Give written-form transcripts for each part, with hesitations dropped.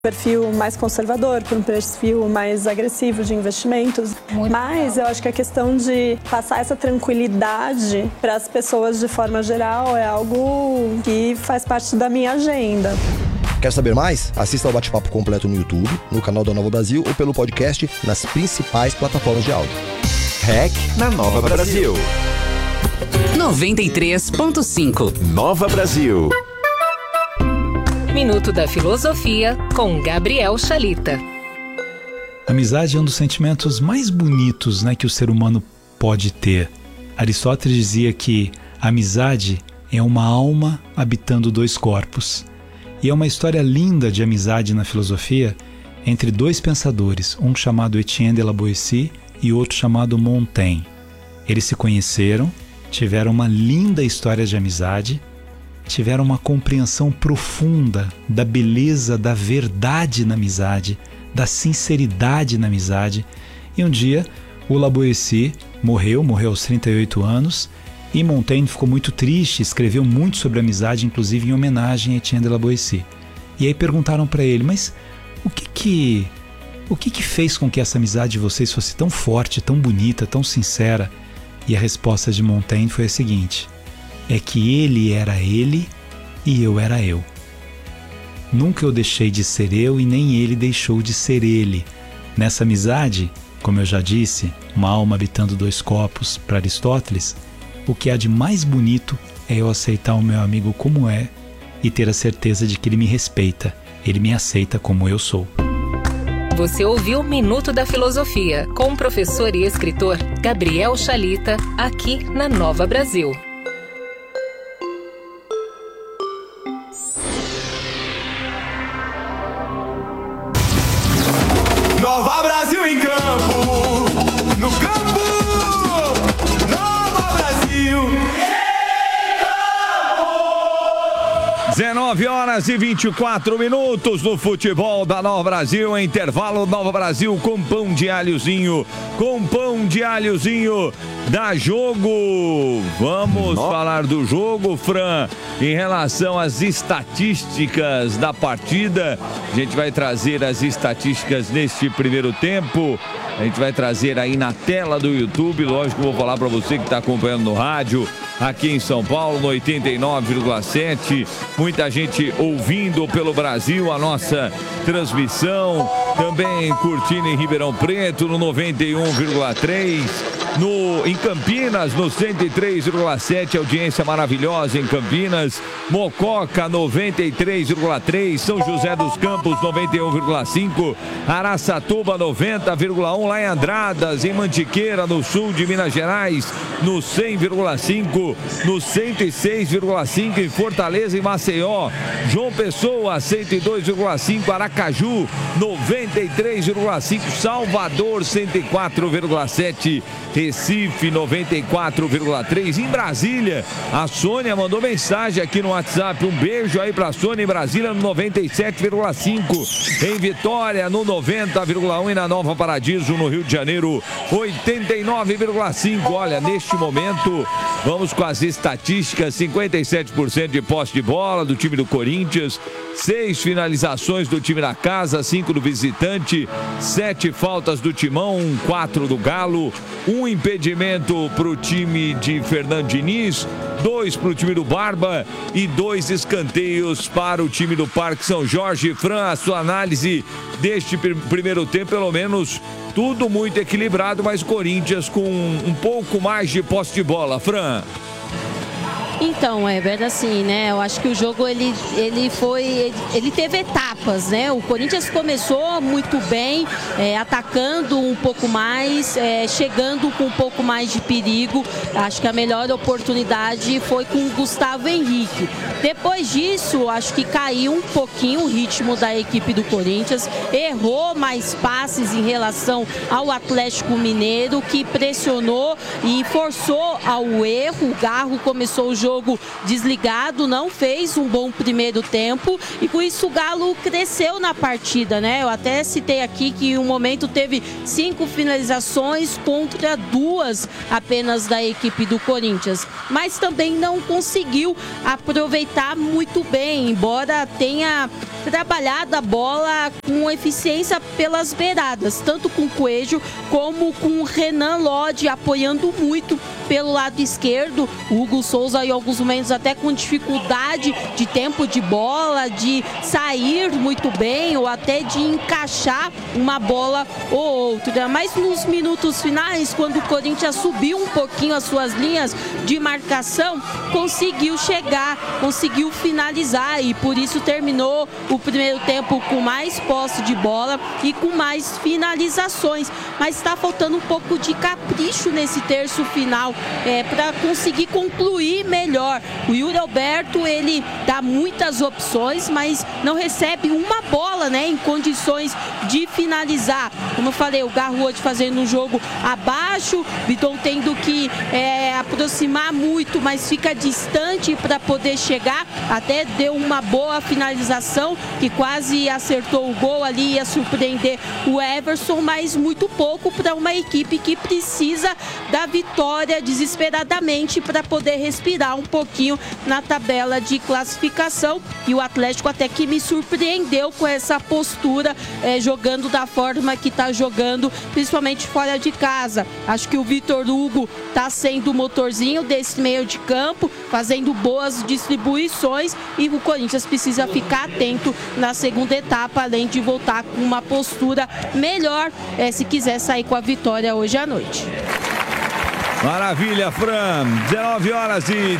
perfil mais conservador, para um perfil mais agressivo de investimentos. Mas eu acho que a questão de passar essa tranquilidade para as pessoas de forma geral é algo que faz parte da minha agenda. Quer saber mais? Assista ao bate-papo completo no YouTube, no canal da Nova Brasil ou pelo podcast nas principais plataformas de áudio. REC na Nova Brasil. 93.5 Nova Brasil. Minuto da Filosofia com Gabriel Chalita. Amizade é um dos sentimentos mais bonitos, que o ser humano pode ter. Aristóteles dizia que a amizade é uma alma habitando dois corpos. E é uma história linda de amizade na filosofia entre dois pensadores, um chamado Etienne de la Boétie e outro chamado Montaigne. Eles se conheceram, tiveram uma linda história de amizade, tiveram uma compreensão profunda da beleza, da verdade na amizade, da sinceridade na amizade. E um dia o La Boétie morreu aos 38 anos, e Montaigne ficou muito triste, escreveu muito sobre a amizade, inclusive em homenagem a Etienne de la Boétie. E aí perguntaram para ele, mas o que fez com que essa amizade de vocês fosse tão forte, tão bonita, tão sincera? E a resposta de Montaigne foi a seguinte: é que ele era ele e eu era eu. Nunca eu deixei de ser eu e nem ele deixou de ser ele. Nessa amizade, como eu já disse, uma alma habitando dois corpos, para Aristóteles, o que há de mais bonito é eu aceitar o meu amigo como é e ter a certeza de que ele me respeita, ele me aceita como eu sou. Você ouviu Minuto da Filosofia com o professor e escritor Gabriel Chalita, aqui na Nova Brasil. Nova Brasil em campo, no campo, Nova Brasil. 19h24 no futebol da Nova Brasil, intervalo Nova Brasil com pão de alhozinho, dá jogo. Vamos falar do jogo, Fran, em relação às estatísticas da partida. A gente vai trazer as estatísticas neste primeiro tempo. A gente vai trazer aí na tela do YouTube. Lógico, vou falar para você que está acompanhando no rádio, aqui em São Paulo, no 89,7. Muita gente ouvindo pelo Brasil a nossa transmissão. Também curtindo em Ribeirão Preto, no 91,3. Em Campinas, no 103,7, audiência maravilhosa em Campinas. Mococa, 93,3. São José dos Campos, 91,5. Araçatuba, 90,1. Lá em Andradas, em Mantiqueira, no sul de Minas Gerais, no 100,5. No 106,5 em Fortaleza e Maceió. João Pessoa, 102,5. Aracaju, 93,5. Salvador, 104,7. Recife, 94,3. Em Brasília, a Sônia mandou mensagem aqui no WhatsApp. Um beijo aí pra Sônia em Brasília, no 97,5. Em Vitória, no 90,1. E na Nova Paradiso, no Rio de Janeiro, 89,5. Olha, neste momento, vamos com as estatísticas: 57% de posse de bola do time do Corinthians, 6 finalizações do time da casa, 5 do visitante, 7 faltas do Timão, 4 do Galo, 1 impedimento para o time de Fernando Diniz, 2 para o time do Barba e 2 escanteios para o time do Parque São Jorge. Fran, a sua análise deste primeiro tempo, pelo menos tudo muito equilibrado, mas Corinthians com um pouco mais de posse de bola. Fran. Então, Heber, assim, eu acho que o jogo ele teve etapas, O Corinthians começou muito bem, atacando um pouco mais, chegando com um pouco mais de perigo. Acho que a melhor oportunidade foi com o Gustavo Henrique. Depois disso, acho que caiu um pouquinho o ritmo da equipe do Corinthians, errou mais passes em relação ao Atlético Mineiro, que pressionou e forçou ao erro. O Garro começou o jogo desligado, não fez um bom primeiro tempo e com isso o Galo cresceu na partida, Eu até citei aqui que em um momento teve 5 finalizações contra 2 apenas da equipe do Corinthians, mas também não conseguiu aproveitar muito bem, embora tenha trabalhado a bola com eficiência pelas beiradas, tanto com o Coelho como com o Renan Lodge apoiando muito pelo lado esquerdo. O Hugo Souza em alguns momentos até com dificuldade de tempo de bola, de sair muito bem ou até de encaixar uma bola ou outra. Mas nos minutos finais, quando o Corinthians subiu um pouquinho as suas linhas de marcação, conseguiu chegar, conseguiu finalizar e por isso terminou o primeiro tempo com mais posse de bola e com mais finalizações. Mas está faltando um pouco de capricho nesse terço final para conseguir concluir melhor. O Yuri Alberto, ele dá muitas opções, mas não recebe uma bola, né, em condições de finalizar. Como eu falei, o Garrod fazendo um jogo abaixo, Viton tendo que aproximar muito, mas fica distante para poder chegar. Até deu uma boa finalização, que quase acertou o gol ali, ia surpreender o Everson, mas muito pouco para uma equipe que precisa da vitória desesperadamente para poder respirar um pouquinho na tabela de classificação. E o Atlético até que me surpreendeu com essa postura, jogando da forma que está jogando, principalmente fora de casa. Acho que o Vitor Hugo está sendo o motorzinho desse meio de campo, fazendo boas distribuições, e o Corinthians precisa ficar atento na segunda etapa, além de voltar com uma postura melhor, se quiser sair com a vitória hoje à noite. Maravilha, Fran. 19 horas e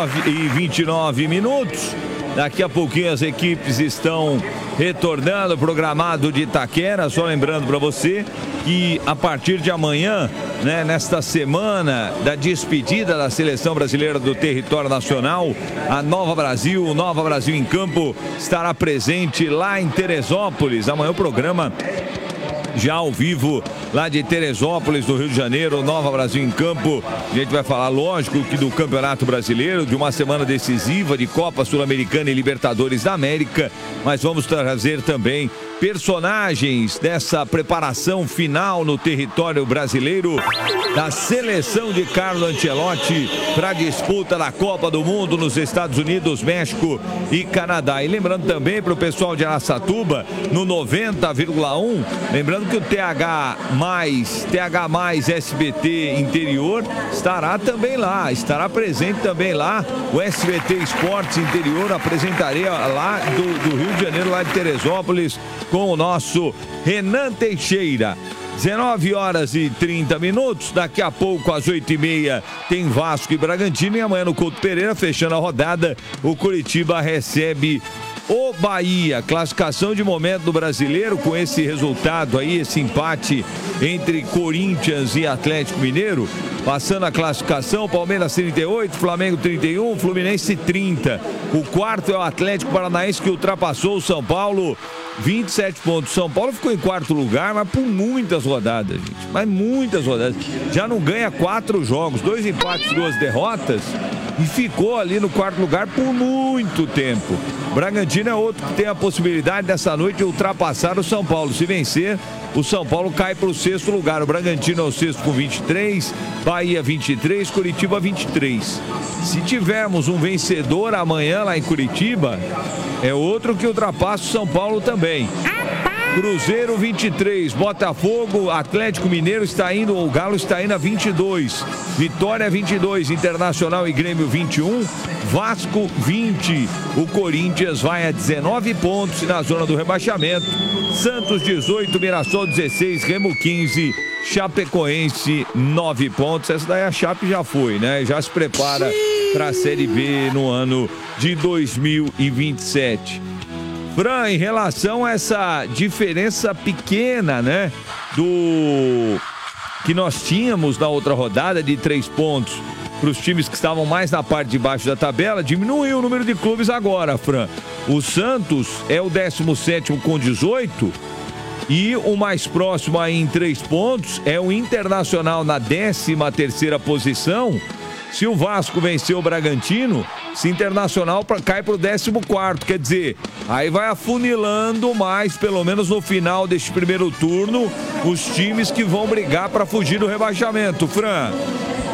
29 minutos. Daqui a pouquinho as equipes estão retornando, programado de Itaquera. Só lembrando para você que a partir de amanhã, né, nesta semana da despedida da seleção brasileira do território nacional, a Nova Brasil em Campo, estará presente lá em Teresópolis. Amanhã o programa já ao vivo lá de Teresópolis, do Rio de Janeiro, Nova Brasil em Campo. A gente vai falar, lógico, que do Campeonato Brasileiro, de uma semana decisiva de Copa Sul-Americana e Libertadores da América, mas vamos trazer também personagens dessa preparação final no território brasileiro da seleção de Carlo Ancelotti para a disputa da Copa do Mundo nos Estados Unidos, México e Canadá. E lembrando também para o pessoal de Araçatuba, no 90,1, lembrando que o TH mais SBT Interior estará também lá, estará presente também lá. O SBT Esportes Interior apresentaria lá do Rio de Janeiro, lá de Teresópolis, com o nosso Renan Teixeira. 19 horas e 30 minutos, daqui a pouco às 8h30 tem Vasco e Bragantino, e amanhã no Couto Pereira, fechando a rodada, o Curitiba recebe o Bahia. Classificação de momento do Brasileiro, com esse resultado aí, esse empate entre Corinthians e Atlético Mineiro. Passando a classificação, Palmeiras 38, Flamengo 31, Fluminense 30. O quarto é o Atlético Paranaense, que ultrapassou o São Paulo, 27 pontos. São Paulo ficou em quarto lugar, mas por muitas rodadas, gente. Mas muitas rodadas. Já não ganha 4 jogos, 2 empates, 2 derrotas, e ficou ali no quarto lugar por muito tempo. Bragantino é outro que tem a possibilidade dessa noite de ultrapassar o São Paulo. Se vencer, o São Paulo cai para o 6º lugar. O Bragantino é o 6º com 23, Bahia 23, Curitiba 23. Se tivermos um vencedor amanhã lá em Curitiba, é outro que ultrapassa o São Paulo também. Cruzeiro 23, Botafogo, Atlético Mineiro está indo, o Galo está indo a 22, Vitória 22, Internacional e Grêmio 21, Vasco 20, o Corinthians vai a 19 pontos na zona do rebaixamento, Santos 18, Mirassol 16, Remo 15, Chapecoense 9 pontos. Essa daí a Chape já foi, né? Já se prepara para a Série B no ano de 2027. Fran, em relação a essa diferença pequena, né, do que nós tínhamos na outra rodada de 3 pontos para os times que estavam mais na parte de baixo da tabela, diminuiu o número de clubes agora, Fran. O Santos é o 17º com 18 e o mais próximo aí em 3 pontos é o Internacional na 13ª posição. Se o Vasco vencer o Bragantino, se Internacional cai para o 14º, quer dizer, aí vai afunilando mais, pelo menos no final deste primeiro turno, os times que vão brigar para fugir do rebaixamento, Fran.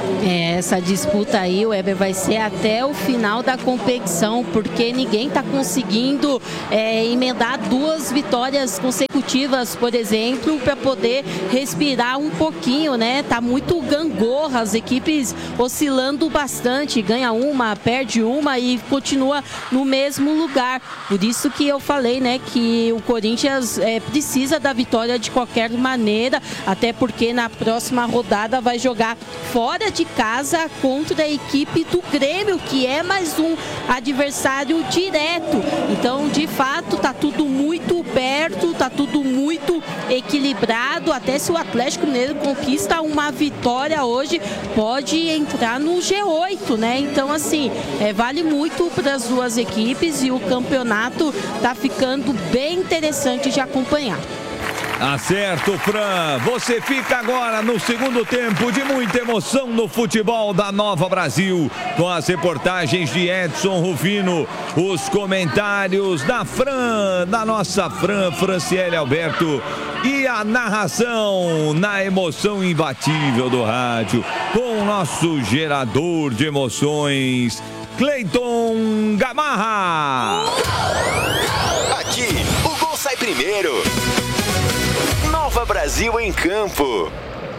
Essa disputa aí, o Weber, vai ser até o final da competição, porque ninguém está conseguindo emendar 2 vitórias consecutivas, por exemplo, para poder respirar um pouquinho, né? Tá muito gangorra, as equipes oscilando bastante, ganha uma, perde uma e continua no mesmo lugar. Por isso que eu falei, né, que o Corinthians precisa da vitória de qualquer maneira, até porque na próxima rodada vai jogar fora de casa contra a equipe do Grêmio, que é mais um adversário direto. Então, de fato, tá tudo muito perto, tá tudo muito equilibrado. Até se o Atlético Mineiro conquista uma vitória hoje, pode entrar no G8, né? Então, assim, vale muito para as duas equipes e o campeonato tá ficando bem interessante de acompanhar. Acerto, Fran. Você fica agora no segundo tempo de muita emoção no futebol da Nova Brasil, com as reportagens de Edson Rufino, os comentários da Fran, da nossa Fran, Franciele Alberto, e a narração na emoção imbatível do rádio, com o nosso gerador de emoções, Cleiton Gamarra. Aqui, o gol sai primeiro. Nova Brasil em campo.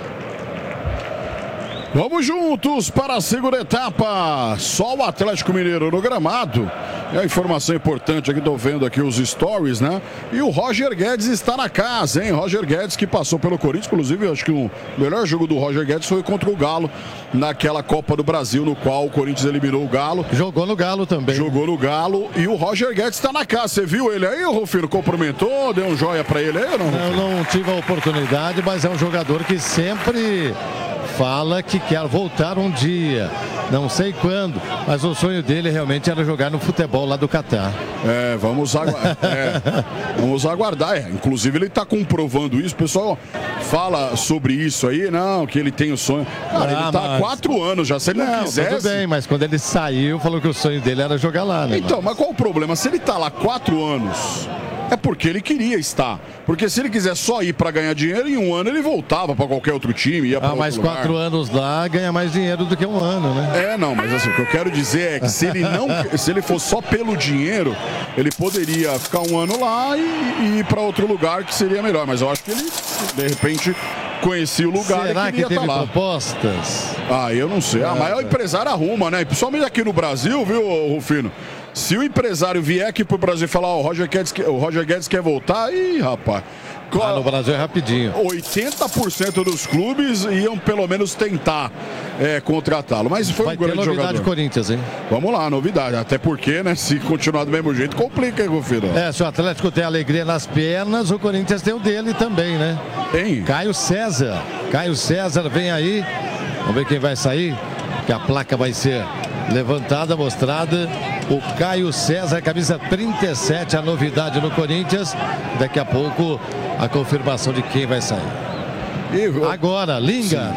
Vamos juntos para a segunda etapa. Só o Atlético Mineiro no gramado. É a informação importante aqui, estou vendo aqui os stories, né? E o Roger Guedes está na casa, hein? Roger Guedes que passou pelo Corinthians, inclusive eu acho que o melhor jogo do Roger Guedes foi contra o Galo, naquela Copa do Brasil, no qual o Corinthians eliminou o Galo. Jogou no Galo também. Jogou no Galo e o Roger Guedes está na casa. Você viu ele aí, Rufino? Cumprimentou, deu um joia para ele aí ou não? Eu não tive a oportunidade, mas é um jogador que sempre fala que quer voltar um dia, não sei quando, mas o sonho dele realmente era jogar no futebol lá do Catar. Vamos aguardar. Inclusive ele está comprovando isso. O pessoal fala sobre isso aí, não, que ele tem o sonho. Cara, ele está há 4 anos já, se ele não quisesse... Tudo bem, mas quando ele saiu, falou que o sonho dele era jogar lá, né? Então, mas qual o problema? Se ele está lá 4 anos... É porque ele queria estar. Porque se ele quiser só ir para ganhar dinheiro, em um ano ele voltava para qualquer outro time, ia para outro lugar. Mas 4 anos lá ganha mais dinheiro do que um ano, né? Não, mas assim, o que eu quero dizer é que se ele for só pelo dinheiro, ele poderia ficar um ano lá e ir para outro lugar que seria melhor. Mas eu acho que ele, de repente, conhecia o lugar e queria estar lá. Propostas? Eu não sei. Mas o empresário arruma, né? Principalmente aqui no Brasil, viu, Rufino? Se o empresário vier aqui pro Brasil e falar, o Roger Guedes quer voltar, rapaz. No Brasil é rapidinho. 80% dos clubes iam pelo menos tentar contratá-lo. Mas foi um grande jogador. Vai ter novidade Corinthians, hein? Vamos lá, novidade. Até porque, né, se continuar do mesmo jeito, complica, hein, Rufino? Se o Atlético tem alegria nas pernas, o Corinthians tem o dele também, né? Tem. Caio César vem aí. Vamos ver quem vai sair, que a placa vai ser levantada, mostrada. O Caio César, camisa 37, a novidade no Corinthians. Daqui a pouco a confirmação de quem vai sair. Agora, Lingard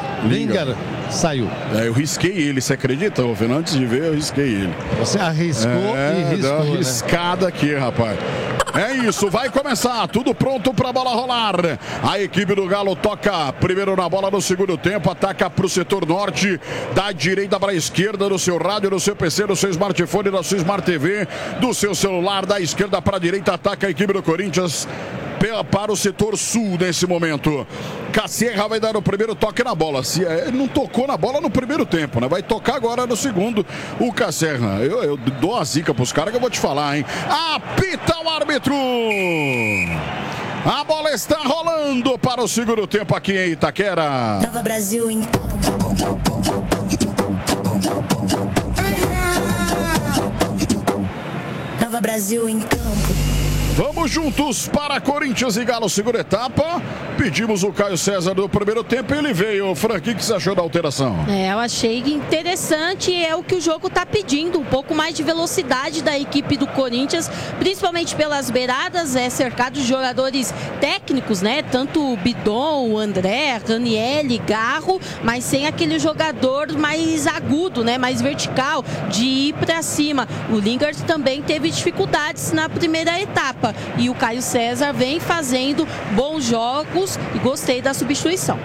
saiu. Eu risquei ele, você acredita, Rufino? Antes de ver, eu risquei ele. Você arriscou e riscou, deu uma riscada, né? Aqui, rapaz. É isso, vai começar, tudo pronto para a bola rolar. A equipe do Galo toca primeiro na bola no segundo tempo, ataca para o setor norte, da direita para a esquerda, do seu rádio, do seu PC, do seu smartphone, da sua Smart TV, do seu celular, da esquerda para a direita, ataca a equipe do Corinthians para o setor sul nesse momento. Cacerra vai dar o primeiro toque na bola. Se ele não tocou na bola no primeiro tempo, né? Vai tocar agora no segundo. O Cacerra, eu dou a zica pros caras que eu vou te falar, hein? Apita o árbitro! A bola está rolando para o segundo tempo aqui em Itaquera. Nova Brasil em Nova Brasil em campo. Vamos juntos para Corinthians e Galo, segunda etapa. Pedimos o Caio César do primeiro tempo e ele veio. Frank, o que você achou da alteração? Eu achei interessante, é o que o jogo está pedindo, um pouco mais de velocidade da equipe do Corinthians, principalmente pelas beiradas, cercado de jogadores técnicos, né? Tanto o Bidon, o André, Ranieri, Garro, mas sem aquele jogador mais agudo, né? Mais vertical, de ir para cima. O Lingard também teve dificuldades na primeira etapa. E o Caio César vem fazendo bons jogos e gostei da substituição.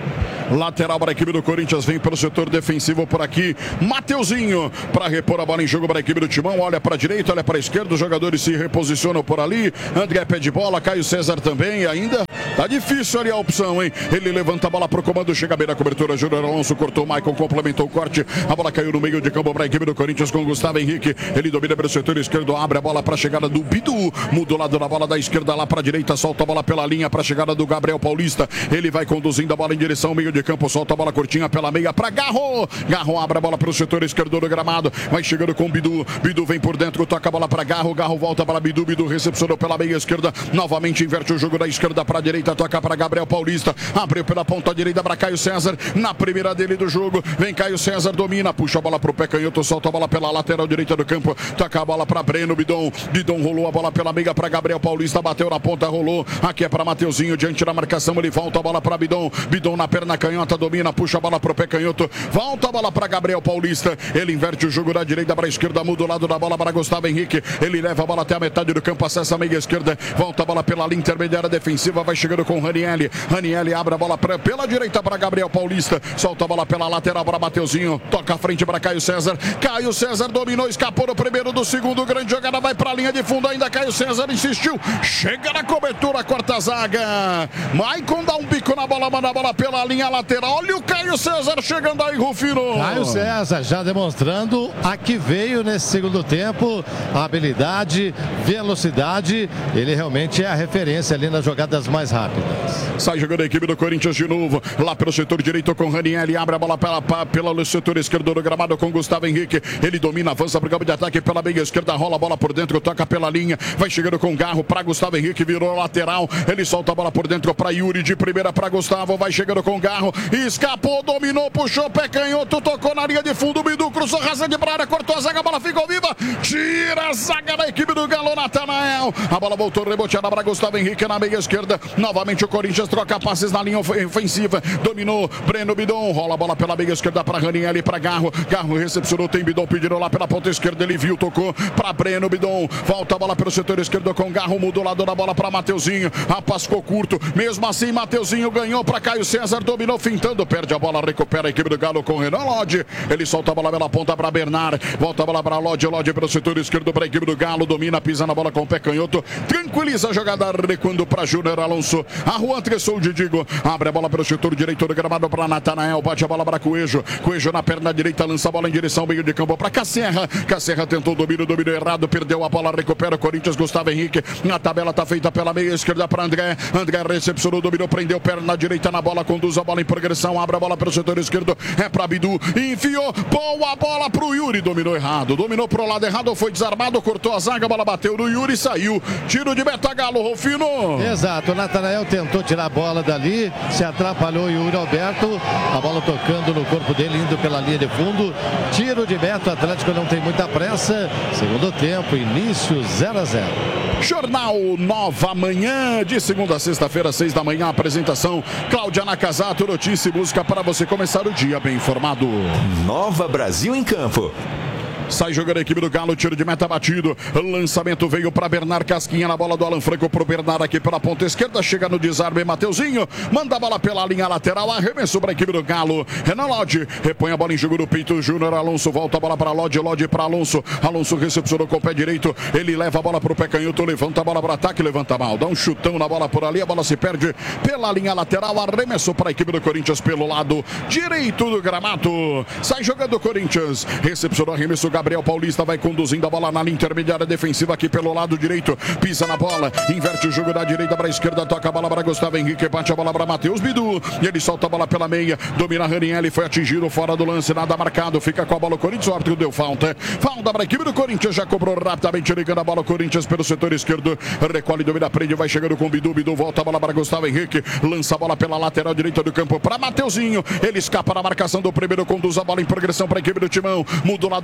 lateral para a equipe do Corinthians, vem pelo setor defensivo por aqui, Mateuzinho, para repor a bola em jogo para a equipe do Timão, olha para a direita, olha para a esquerda, os jogadores se reposicionam por ali, André pede bola, Caio César também, ainda tá difícil ali a opção, hein? Ele levanta a bola pro comando, chega bem na cobertura, Júnior Alonso cortou, Maicon complementou o corte, a bola caiu no meio de campo para a equipe do Corinthians com Gustavo Henrique, ele domina pelo setor esquerdo, abre a bola para a chegada do Bidu, muda o lado da bola da esquerda lá para a direita, solta a bola pela linha para a chegada do Gabriel Paulista, ele vai conduzindo a bola em direção ao meio de campo, solta a bola curtinha pela meia para Garro, Garro abre a bola para o setor esquerdo do gramado, vai chegando com Bidu, Bidu vem por dentro, toca a bola para Garro, Garro volta para Bidu, Bidu recepcionou pela meia esquerda, novamente inverte o jogo da esquerda para a direita, toca para Gabriel Paulista, abriu pela ponta direita para Caio César, na primeira dele do jogo, vem Caio César, domina, puxa a bola pro pé canhoto, solta a bola pela lateral direita do campo, toca a bola para Breno Bidon, Bidon rolou a bola pela meia para Gabriel Paulista, bateu na ponta, rolou, aqui é para Mateuzinho, diante da marcação, ele volta a bola para Bidon, Bidon na perna canhota, domina, puxa a bola pro pé canhoto, volta a bola para Gabriel Paulista, ele inverte o jogo da direita para a esquerda, muda o lado da bola para Gustavo Henrique, ele leva a bola até a metade do campo, acessa a meia esquerda, volta a bola pela linha intermediária defensiva, vai chegando com Ranielli, Ranielli abre a bola pela direita para Gabriel Paulista, solta a bola pela lateral para Mateuzinho, toca a frente para Caio César, Caio César dominou, escapou no primeiro, do segundo, grande jogada, vai para a linha de fundo ainda, Caio César insistiu, chega na cobertura, corta a zaga, Maicon dá um bico na bola, manda a bola pela linha lateral, olha o Caio César chegando aí, Rufino. Caio César já demonstrando a que veio nesse segundo tempo, habilidade, velocidade, ele realmente é a referência ali nas jogadas mais rápidas. Sai jogando a equipe do Corinthians de novo, lá pelo setor direito com Ranielli, abre a bola pelo setor esquerdo do gramado com Gustavo Henrique, ele domina, avança para o campo de ataque pela meia esquerda, rola a bola por dentro, toca pela linha, vai chegando com Garro para Gustavo Henrique, virou lateral, ele solta a bola por dentro para Yuri, de primeira para Gustavo, vai chegando com Garro, escapou, dominou, puxou, pé canhoto, tocou na linha de fundo, Bidu cruzou, raça de praia, cortou a zaga, a bola ficou viva, tira a zaga da equipe do Galo, Natanael, a bola voltou reboteada para Gustavo Henrique na meia esquerda, novamente o Corinthians troca passes na linha ofensiva, dominou, Breno Bidon, rola a bola pela meia esquerda para Ranielli, para Garro, Garro recepcionou, tem Bidon pedindo lá pela ponta esquerda, ele viu, tocou para Breno Bidon, volta a bola pelo setor esquerdo com Garro, mudou o lado da bola para Mateuzinho, a passe ficou curto, mesmo assim Mateuzinho ganhou para Caio César, dominou fintando, perde a bola, recupera a equipe do Galo com Renan Lodge, ele solta a bola pela ponta para Bernard, volta a bola para Lodge, Lodge pelo setor esquerdo para a equipe do Galo, domina, pisa na bola com o pé canhoto, tranquiliza a jogada, recuando para Júnior Alonso, a Juan Tressou de Digo, abre a bola pelo setor direito do gramado para Natanael, bate a bola para Coelho, Coelho na perna direita, lança a bola em direção ao meio de campo para Casserra, Casserra tentou domínio errado, perdeu a bola, recupera o Corinthians, Gustavo Henrique, a tabela está feita pela meia esquerda para André, André recepcionou, dominou, prendeu perna direita na bola, conduz a bola em progressão, abre a bola pelo setor esquerdo, é para Bidu, enfiou, boa bola para o Yuri, dominou errado, dominou pro lado errado, foi desarmado, cortou a zaga, a bola bateu no Yuri, saiu, tiro de meta Galo, Rufino. Exato, o Natanael tentou tirar a bola dali, se atrapalhou o Yuri Alberto, a bola tocando no corpo dele, indo pela linha de fundo, tiro de meta, o Atlético não tem muita pressa, segundo tempo, início 0-0. Jornal Nova Manhã, de segunda a sexta-feira, 6 da manhã, apresentação Cláudia Nakazato, notícia e música para você começar o dia bem informado. Nova Brasil em Campo. Sai jogando a equipe do Galo, tiro de meta batido, lançamento veio para Bernard, casquinha na bola do Alan Franco pro Bernard aqui pela ponta esquerda, chega no desarme, Mateuzinho, manda a bola pela linha lateral, arremesso para a equipe do Galo, Renan Lodge, repõe a bola em jogo no peito, Júnior Alonso, volta a bola para Lodge, Lodge para Alonso, Alonso recepcionou com o pé direito, ele leva a bola pro pé canhoto, levanta a bola para ataque, levanta mal, dá um chutão na bola por ali, a bola se perde pela linha lateral, arremessou para a equipe do Corinthians pelo lado direito do gramado, sai jogando o Corinthians, recepcionou arremesso, Gabriel Paulista vai conduzindo a bola na linha intermediária defensiva aqui pelo lado direito, pisa na bola, inverte o jogo da direita para a esquerda, toca a bola para Gustavo Henrique, bate a bola para Matheus Bidu, e ele solta a bola pela meia, domina Ranielli, foi atingido fora do lance, nada marcado, fica com a bola o Corinthians, o árbitro deu falta para a equipe do Corinthians, já cobrou rapidamente, ligando a bola o Corinthians pelo setor esquerdo, recolhe, domina, prende, vai chegando com Bidu, Bidu volta a bola para Gustavo Henrique, lança a bola pela lateral direita do campo para Mateuzinho, ele escapa na marcação do primeiro, conduz a bola em progressão para a equipe do Timão, muda o lado da bola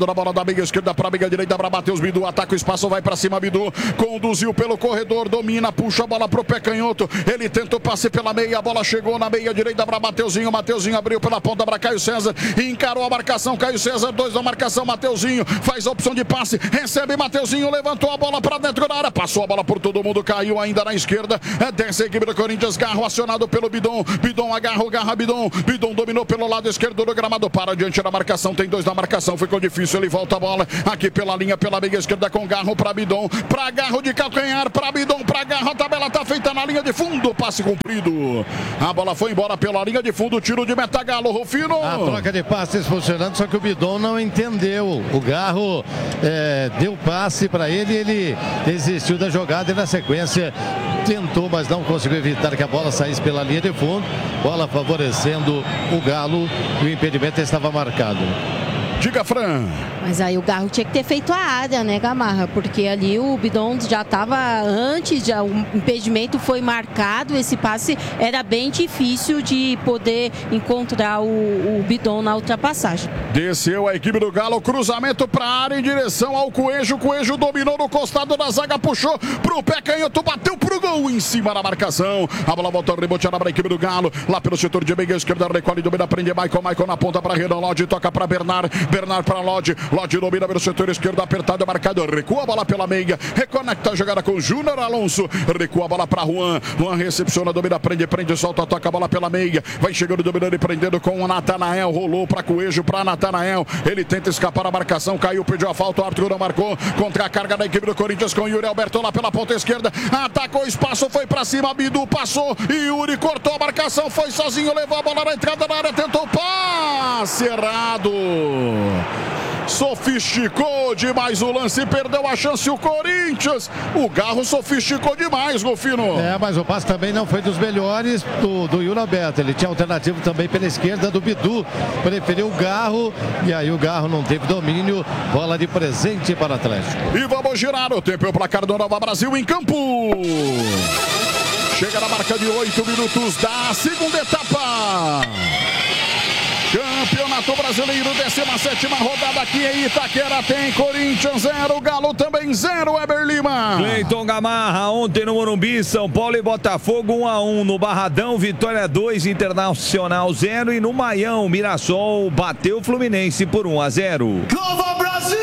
da meia esquerda para a meia direita para Matheus Bidu. Ataca o espaço, vai para cima, Bidu. Conduziu pelo corredor, domina, puxa a bola pro pé canhoto. Ele tenta o passe pela meia, a bola chegou na meia direita para Mateuzinho. Mateuzinho abriu pela ponta para Caio César. Encarou a marcação, Caio César, 2 na marcação. Mateuzinho faz a opção de passe, recebe Mateuzinho, levantou a bola para dentro da área, passou a bola por todo mundo, caiu ainda na esquerda. Desce a equipe do Corinthians, Garro acionado pelo Bidon. Bidon agarra Bidon. Bidon dominou pelo lado esquerdo do gramado, para diante da marcação, tem 2 na marcação, ficou difícil, ele volta a bola aqui pela linha, pela meia esquerda com Garro para Bidon, para Garro de calcanhar, para Bidon, para Garro, a tabela tá feita na linha de fundo, passe cumprido, a bola foi embora pela linha de fundo, tiro de meta, Galo. Rufino. A troca de passes funcionando, só que o Bidon não entendeu, o Garro deu passe para ele desistiu da jogada e na sequência tentou, mas não conseguiu evitar que a bola saísse pela linha de fundo, bola favorecendo o Galo e o impedimento estava marcado. Diga, Fran. Mas aí o Garro tinha que ter feito a área, né, Gamarra? Porque ali o Bidon já estava antes, o impedimento foi marcado, esse passe era bem difícil de poder encontrar o Bidon na ultrapassagem. Desceu a equipe do Galo, cruzamento para a área em direção ao Coelho. Coelho dominou no costado da zaga, puxou pro pé canhoto, bateu pro gol em cima da marcação. A bola volta reboteada para a equipe do Galo, lá pelo setor de meia esquerda, recolhe, domina, prende Michael na ponta para Renan Lodge, toca para Bernard para Lodge domina pelo setor esquerdo, apertado, marcado, recua a bola pela meia, reconecta a jogada com Júnior Alonso, recua a bola para Juan recepciona, domina, prende, solta, toca a bola pela meia, vai chegando, dominando e prendendo com o Natanael, rolou para Coelho, para Natanael, ele tenta escapar a marcação, caiu, pediu a falta, o Arthur não marcou, contra a carga da equipe do Corinthians com Yuri Alberto lá pela ponta esquerda, atacou o espaço, foi para cima, Bidu passou, Yuri cortou a marcação, foi sozinho, levou a bola na entrada da área, tentou passe errado. Sofisticou demais o lance, perdeu a chance o Corinthians. O Garro sofisticou demais, Golfino. Mas o passe também não foi dos melhores do Yuri Alberto. Ele tinha alternativo também pela esquerda do Bidu. Preferiu o Garro e aí o Garro não teve domínio. Bola de presente para o Atlético. E vamos girar o tempo e o placar do Nova Brasil em campo. Chega na marca de 8 minutos da segunda etapa. Campeonato Brasileiro, 17ª rodada aqui em Itaquera, tem Corinthians 0, Galo também 0, Weber Lima. Cleiton Gamarra, ontem no Morumbi, São Paulo e Botafogo 1-1, no Barradão, Vitória 2, Internacional 0 e no Maião, Mirassol bateu o Fluminense por 1-0. Nova Brasil!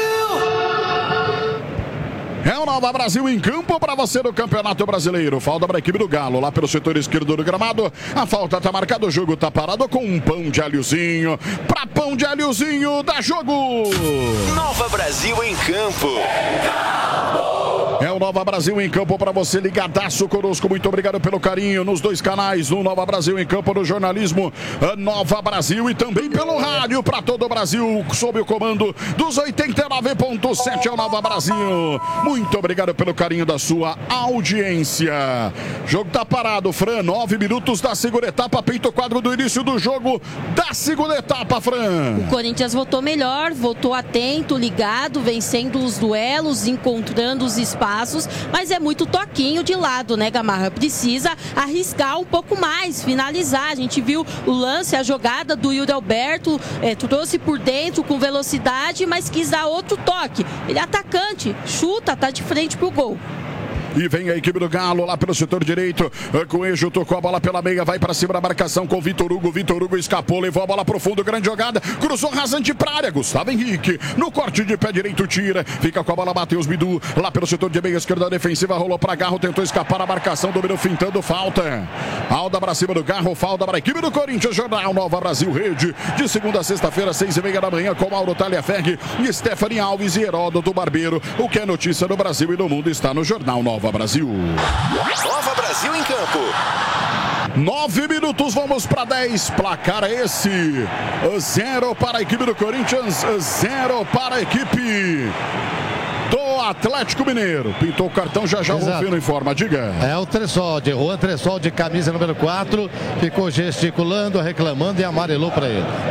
É o Nova Brasil em campo para você no Campeonato Brasileiro. Falta para a equipe do Galo, lá pelo setor esquerdo do gramado. A falta está marcada, o jogo está parado com um pão de alhozinho. Para pão de alhozinho, dá jogo! Nova Brasil em campo. É o Nova Brasil em campo para você ligadaço conosco. Muito obrigado pelo carinho nos 2 canais, no Nova Brasil em campo, no jornalismo Nova Brasil e também pelo rádio para todo o Brasil, sob o comando dos 89.7 é o Nova Brasil. Muito obrigado pelo carinho da sua audiência. Jogo tá parado, Fran, 9 minutos da segunda etapa, pinta o quadro do início do jogo da segunda etapa, Fran. O Corinthians voltou melhor, voltou atento, ligado, vencendo os duelos, encontrando os espaços, mas é muito toquinho de lado, né, Gamarra? Precisa arriscar um pouco mais, finalizar. A gente viu o lance, a jogada do Yuri Alberto, trouxe por dentro com velocidade, mas quis dar outro toque. Ele é atacante, chuta, tá de frente pro gol. E vem a equipe do Galo lá pelo setor direito. Coelho tocou a bola pela meia, vai para cima da marcação com Vitor Hugo. Vitor Hugo escapou, levou a bola pro fundo, grande jogada, cruzou rasante pra área. Gustavo Henrique no corte de pé direito tira, fica com a bola Matheus Bidu lá pelo setor de meia esquerda defensiva, rolou para Garro, tentou escapar a marcação, dominou fintando, falta. Falta para cima do Garro, falta para a equipe do Corinthians. Jornal Nova Brasil Rede, de segunda a sexta-feira, 6:30 da manhã, com Mauro Talhaferri, Stephanie Alves e Heródoto Barbeiro. O que é notícia no Brasil e no mundo está no Jornal Nova Brasil. Nova Brasil em campo. 9 minutos, vamos para 10. Placar é esse: 0 para a equipe do Corinthians, 0 para a equipe do Atlético Mineiro. Pintou o cartão, já o Rufino informa, diga. É o Tressol, de Juan Tressol, de camisa número 4, ficou gesticulando, reclamando e amarelou para ele.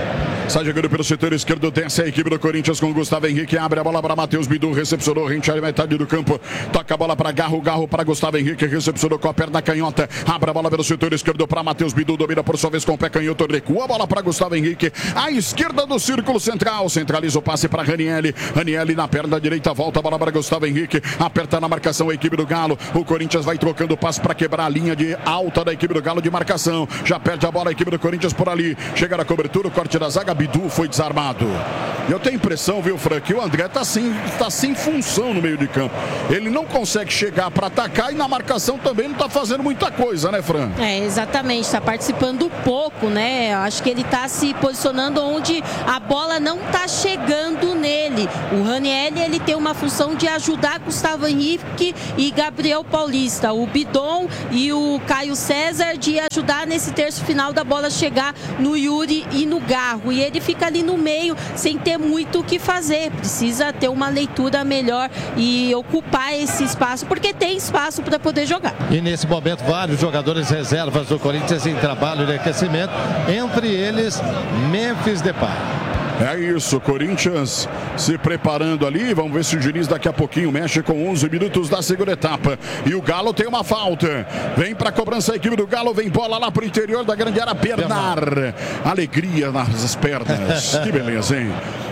Sai jogando pelo setor esquerdo, desce a equipe do Corinthians com Gustavo Henrique, abre a bola para Matheus Bidu, recepcionou, rente à metade do campo, toca a bola para Garro para Gustavo Henrique, recepcionou com a perna canhota, abre a bola pelo setor esquerdo para Matheus Bidu, domina por sua vez com o pé canhoto, recua a bola para Gustavo Henrique, à esquerda do círculo central, centraliza o passe para Ranieri na perna direita, volta a bola para Gustavo Henrique, aperta na marcação a equipe do Galo, o Corinthians vai trocando o passe para quebrar a linha de alta da equipe do Galo de marcação, já perde a bola a equipe do Corinthians por ali, chega na cobertura, o corte da zaga, Bidu foi desarmado. Eu tenho a impressão, viu, Frank, que o André tá sem função no meio de campo. Ele não consegue chegar para atacar e na marcação também não tá fazendo muita coisa, né, Fran? Exatamente, está participando pouco, né? Eu acho que ele tá se posicionando onde a bola não tá chegando nele. O Ranieri, ele tem uma função de ajudar Gustavo Henrique e Gabriel Paulista. O Bidon e o Caio César de ajudar nesse terço final da bola chegar no Yuri e no Garro. E ele fica ali no meio sem ter muito o que fazer. Precisa ter uma leitura melhor e ocupar esse espaço, porque tem espaço para poder jogar. E nesse momento, vários jogadores reservas do Corinthians em trabalho de aquecimento, entre eles Memphis Depay. É isso, Corinthians se preparando ali, vamos ver se o Diniz daqui a pouquinho mexe com 11 minutos da segunda etapa. E o Galo tem uma falta, vem para a cobrança a equipe do Galo, vem bola lá para o interior da grande área, Bernard, alegria nas pernas, que beleza, hein?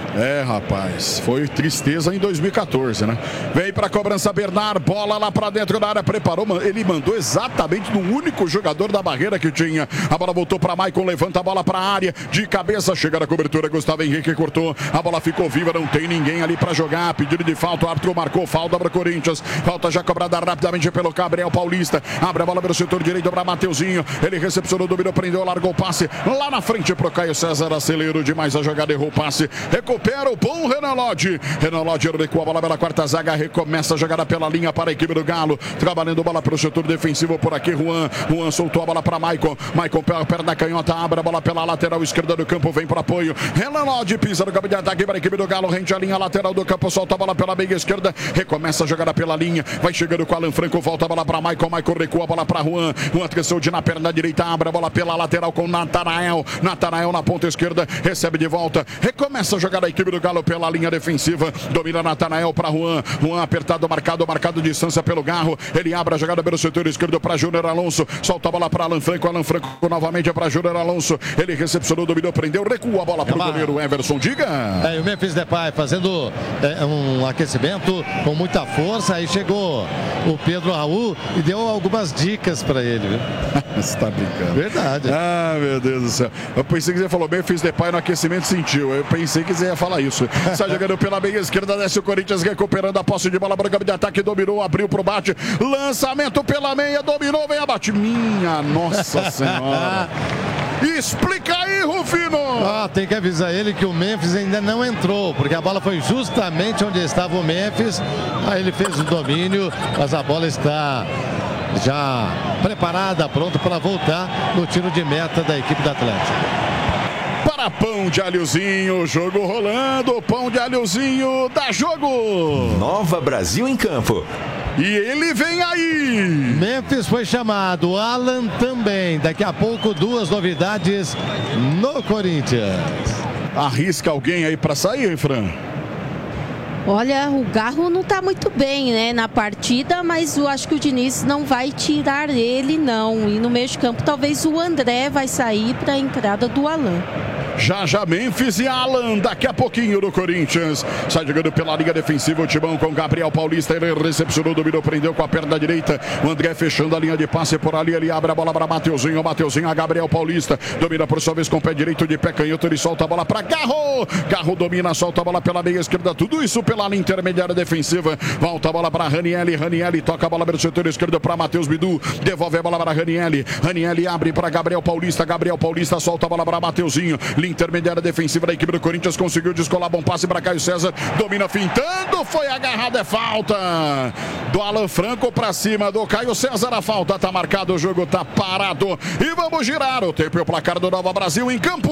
Rapaz, foi tristeza em 2014, né? Vem pra cobrança Bernard, bola lá pra dentro da área, preparou, ele mandou exatamente no único jogador da barreira que tinha. A bola voltou pra Maicon, levanta a bola pra área, de cabeça, chega na cobertura, Gustavo Henrique cortou, a bola ficou viva, não tem ninguém ali pra jogar, pedido de falta, o árbitro marcou falta para Corinthians, falta já cobrada rapidamente pelo Gabriel Paulista, abre a bola pelo setor direito pra Mateuzinho, ele recepcionou, dominou, prendeu, largou o passe, lá na frente pro Caio César, acelerou demais a jogada, errou o passe, recupera o bom Renan Lodge recua a bola pela quarta zaga, recomeça a jogada pela linha para a equipe do Galo, trabalhando bola para o setor defensivo por aqui, Juan soltou a bola para Maicon pela perna canhota, abre a bola pela lateral esquerda do campo, vem para apoio, Renan Lodge pisa no campo de ataque para a equipe do Galo, rente a linha lateral do campo, solta a bola pela meia esquerda, recomeça a jogada pela linha, vai chegando com o Alan Franco, volta a bola para Maicon recua a bola para Juan cresceu de na perna direita, abre a bola pela lateral com Natanael na ponta esquerda, recebe de volta, recomeça a jogada equipe do Galo pela linha defensiva, domina Natanael para Juan apertado, marcado distância pelo Garro, ele abre a jogada pelo setor esquerdo para Júnior Alonso, solta a bola para Alan Franco novamente para Júnior Alonso, ele recepcionou, dominou, prendeu, recua a bola para o goleiro Everson, diga. O Memphis Depay fazendo um aquecimento com muita força, aí chegou o Pedro Raul e deu algumas dicas para ele, viu? Você tá brincando. Verdade. Meu Deus do céu. Eu pensei que você falou Memphis Depay no aquecimento, sentiu. Eu pensei que você ia falar isso. Sai jogando pela meia esquerda, desce o Corinthians recuperando a posse de bola para o campo de ataque, dominou, abriu pro bate, lançamento pela meia, dominou, vem abate. Minha Nossa Senhora. Explica aí, Rufino! Tem que avisar ele que o Memphis ainda não entrou, porque a bola foi justamente onde estava o Memphis, aí ele fez o domínio, mas a bola está já preparada, pronta para voltar no tiro de meta da equipe do Atlético. Para Pão de Alhozinho, jogo rolando, Pão de Alhozinho dá jogo. Nova Brasil em campo. E ele vem aí. Memphis foi chamado, Alan também. Daqui a pouco duas novidades no Corinthians. Arrisca alguém aí para sair, Fran? Olha, o Garro não está muito bem, né, na partida, mas eu acho que o Diniz não vai tirar ele, não. E no meio de campo, talvez o André vai sair para a entrada do Alan. Já Memphis e Alan, daqui a pouquinho do Corinthians. Sai jogando pela linha defensiva o Timão com Gabriel Paulista, ele recepcionou, dominou, prendeu com a perna direita, o André fechando a linha de passe por ali, ele abre a bola para Mateuzinho a Gabriel Paulista, domina por sua vez com o pé direito de pé canhoto, ele solta a bola para Garro domina, solta a bola pela meia esquerda, tudo isso pela linha intermediária defensiva, volta a bola para Ranieri toca a bola pelo setor esquerdo para Matheus Bidu, devolve a bola para Ranieri abre para Gabriel Paulista solta a bola para Mateuzinho, intermediária defensiva da equipe do Corinthians, conseguiu descolar, bom passe para Caio César, domina fintando, foi agarrado, é falta do Alan Franco para cima do Caio César, a falta tá marcado, o jogo tá parado e vamos girar o tempo e o placar do Nova Brasil em campo.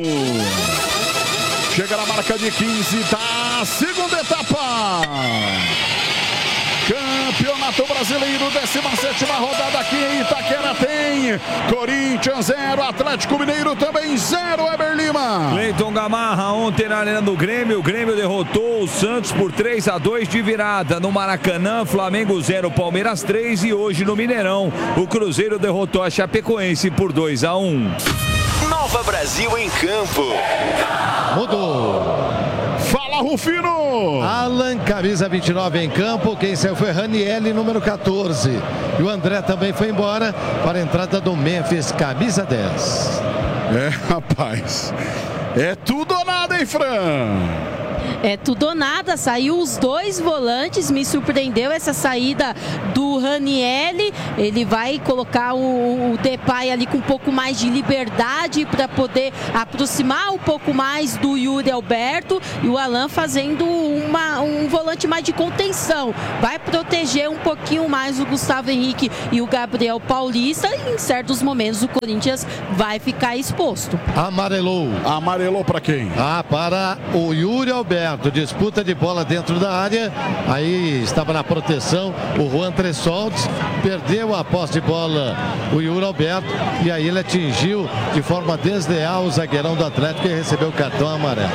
Chega na marca de 15 da segunda etapa. Campeonato Brasileiro, 17ª rodada aqui em Itaquera tem Corinthians 0, Atlético Mineiro também 0, Eber Lima. Cleiton Gamarra ontem na Arena do Grêmio, o Grêmio derrotou o Santos por 3-2 de virada. No Maracanã, Flamengo 0, Palmeiras 3 e hoje no Mineirão, o Cruzeiro derrotou a Chapecoense por 2-1. Nova Brasil em campo. Mudou. Fala, Rufino! Alan, camisa 29 em campo. Quem saiu foi Ranieri, número 14. E o André também foi embora para a entrada do Memphis, camisa 10. Rapaz. É tudo ou nada, hein, Fran? É tudo ou nada, saiu os dois volantes, me surpreendeu essa saída do Ranieri. Ele vai colocar o Depay ali com um pouco mais de liberdade para poder aproximar um pouco mais do Yuri Alberto, e o Alan fazendo um volante mais de contenção, vai proteger um pouquinho mais o Gustavo Henrique e o Gabriel Paulista, e em certos momentos o Corinthians vai ficar exposto. Amarelou para quem? Para o Yuri Alberto. Disputa de bola dentro da área, aí estava na proteção o Juan Tressoltes, perdeu a posse de bola o Yuri Alberto, e aí ele atingiu de forma desleal o zagueirão do Atlético e recebeu o cartão amarelo.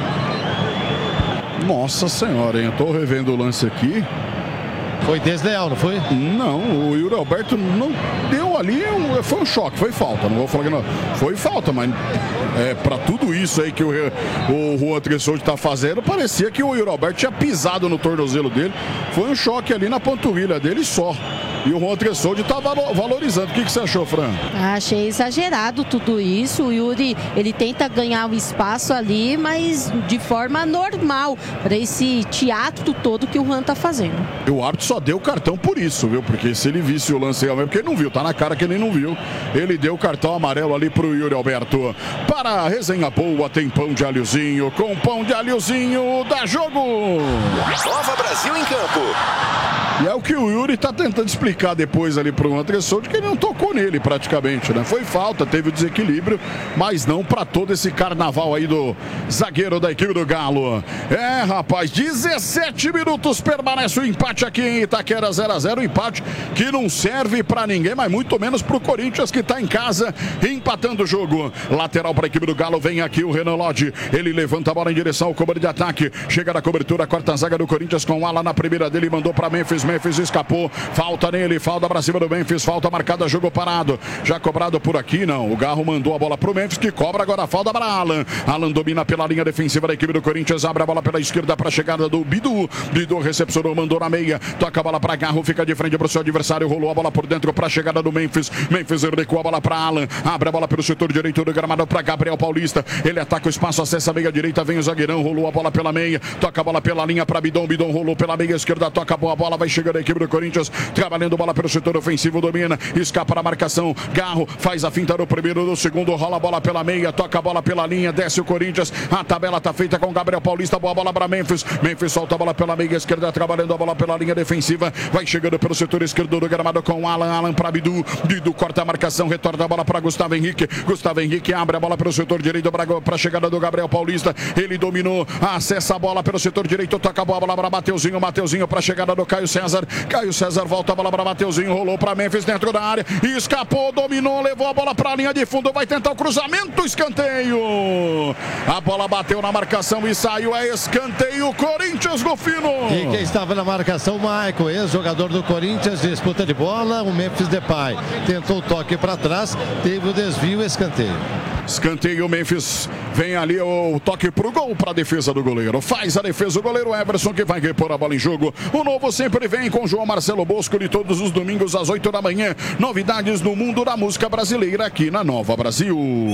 Nossa senhora, hein? Eu tô revendo o lance aqui. Foi desleal, não foi? Não, o Yuri Alberto não deu ali, foi um choque, foi falta, não vou falar que não. Foi falta, mas para tudo isso aí que o Juan Tressoltes tá fazendo, parecia que o Yuri Alberto tinha pisado no tornozelo dele. Foi um choque ali na panturrilha dele só. E o Juan Tressoltes tá valorizando. O que você achou, Fran? Achei exagerado tudo isso. O Yuri, ele tenta ganhar o espaço ali, mas de forma normal, para esse teatro todo que o Juan tá fazendo. E o árbitro só deu o cartão por isso, viu? Porque se ele visse o lance realmente, porque ele não viu, tá na cara que ele não viu. Ele deu o cartão amarelo ali pro Yuri Alberto. Para a resenha boa, tem pão de alhozinho. Com pão de alhozinho, dá jogo! Nova Brasil em campo. E é o que o Yuri tá tentando explicar depois ali pro Juan Tressoltes, que ele não tocou nele praticamente, né? Foi falta, teve o desequilíbrio, mas não para todo esse carnaval aí do zagueiro da equipe do Galo. Rapaz, 17 minutos permanece o empate aqui em Itaquera, 0-0, empate que não serve para ninguém, mas muito menos pro Corinthians, que tá em casa empatando o jogo. Lateral para a equipe do Galo, vem aqui o Renan Lodge, ele levanta a bola em direção ao comando de ataque, chega na cobertura, quarta zaga do Corinthians com o Alan na primeira dele, mandou para Memphis escapou, falta nele, falta pra cima do Memphis, falta marcada, jogo parado, já cobrado por aqui, não, o Garro mandou a bola pro Memphis, que cobra agora a falta para Alan. Alan domina pela linha defensiva da equipe do Corinthians, abre a bola pela esquerda para a chegada do Bidu, recepcionou, mandou na meia, toca a bola para Garro, fica de frente pro seu adversário, rolou a bola por dentro para a chegada do Memphis recua a bola para Alan, abre a bola pelo setor direito do gramado para Gabriel Paulista, ele ataca o espaço, acessa a meia direita, vem o zagueirão, rolou a bola pela meia, toca a bola pela linha para Bidon rolou pela meia esquerda, toca a boa bola, vai chegando a equipe do Corinthians, trabalhando bola pelo setor ofensivo, domina, escapa na marcação, Garro faz a finta no primeiro, no segundo, rola a bola pela meia, toca a bola pela linha, desce o Corinthians, a tabela tá feita com Gabriel Paulista, boa bola para Memphis solta a bola pela meia esquerda, trabalhando a bola pela linha defensiva, vai chegando pelo setor esquerdo do gramado com Alan para Bidu corta a marcação, retorna a bola para Gustavo Henrique abre a bola pelo setor direito para a chegada do Gabriel Paulista, ele dominou, acessa a bola pelo setor direito, toca a bola para Mateuzinho para a chegada do Caio César volta a bola para Mateuzinho, rolou para Memphis dentro da área, escapou, dominou, levou a bola para a linha de fundo, vai tentar o cruzamento, escanteio, a bola bateu na marcação e saiu, é escanteio, Corinthians no fino. E quem estava na marcação, Michael, ex-jogador do Corinthians, disputa de bola, o Memphis Depay tentou o toque para trás, teve o desvio, escanteio, Memphis vem ali o toque pro gol, para a defesa do goleiro, faz a defesa o goleiro Everson, que vai repor a bola em jogo. O Novo sempre vem com João Marcelo Bosco, de todos os domingos às 8 da manhã, novidades no mundo da música brasileira aqui na Nova Brasil.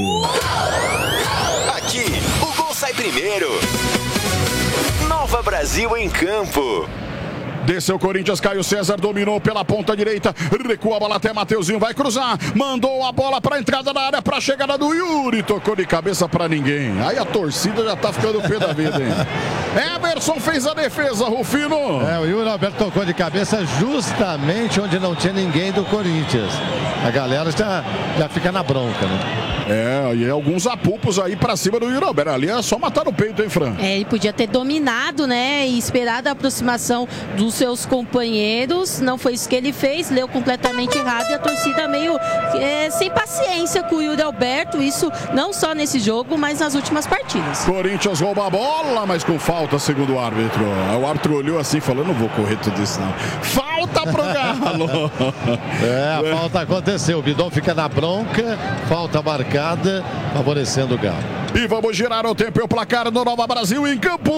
Aqui o gol sai primeiro. Nova Brasil em campo. Desceu o Corinthians, Caio César dominou pela ponta direita, recua a bola até Mateuzinho, vai cruzar, mandou a bola para a entrada da área, para a chegada do Yuri, tocou de cabeça para ninguém. Aí a torcida já tá ficando pé da vida, hein? Everson fez a defesa, Rufino. O Yuri Alberto tocou de cabeça justamente onde não tinha ninguém do Corinthians. A galera já fica na bronca, né? E alguns apupos aí pra cima do Yuri Alberto. Ali é só matar no peito, hein, Fran? Ele podia ter dominado, né? E esperado a aproximação dos seus companheiros. Não foi isso que ele fez, leu completamente errado e a torcida meio sem paciência com o Yuri Alberto. Isso não só nesse jogo, mas nas últimas partidas. Corinthians rouba a bola, mas com falta, segundo o árbitro. O árbitro olhou assim e falou: não vou correr tudo isso, não. Falta pro Galo! A falta aconteceu. O Bidon fica na bronca, falta marcada, favorecendo o Galo. E vamos girar o tempo e o placar no Nova Brasil em campo.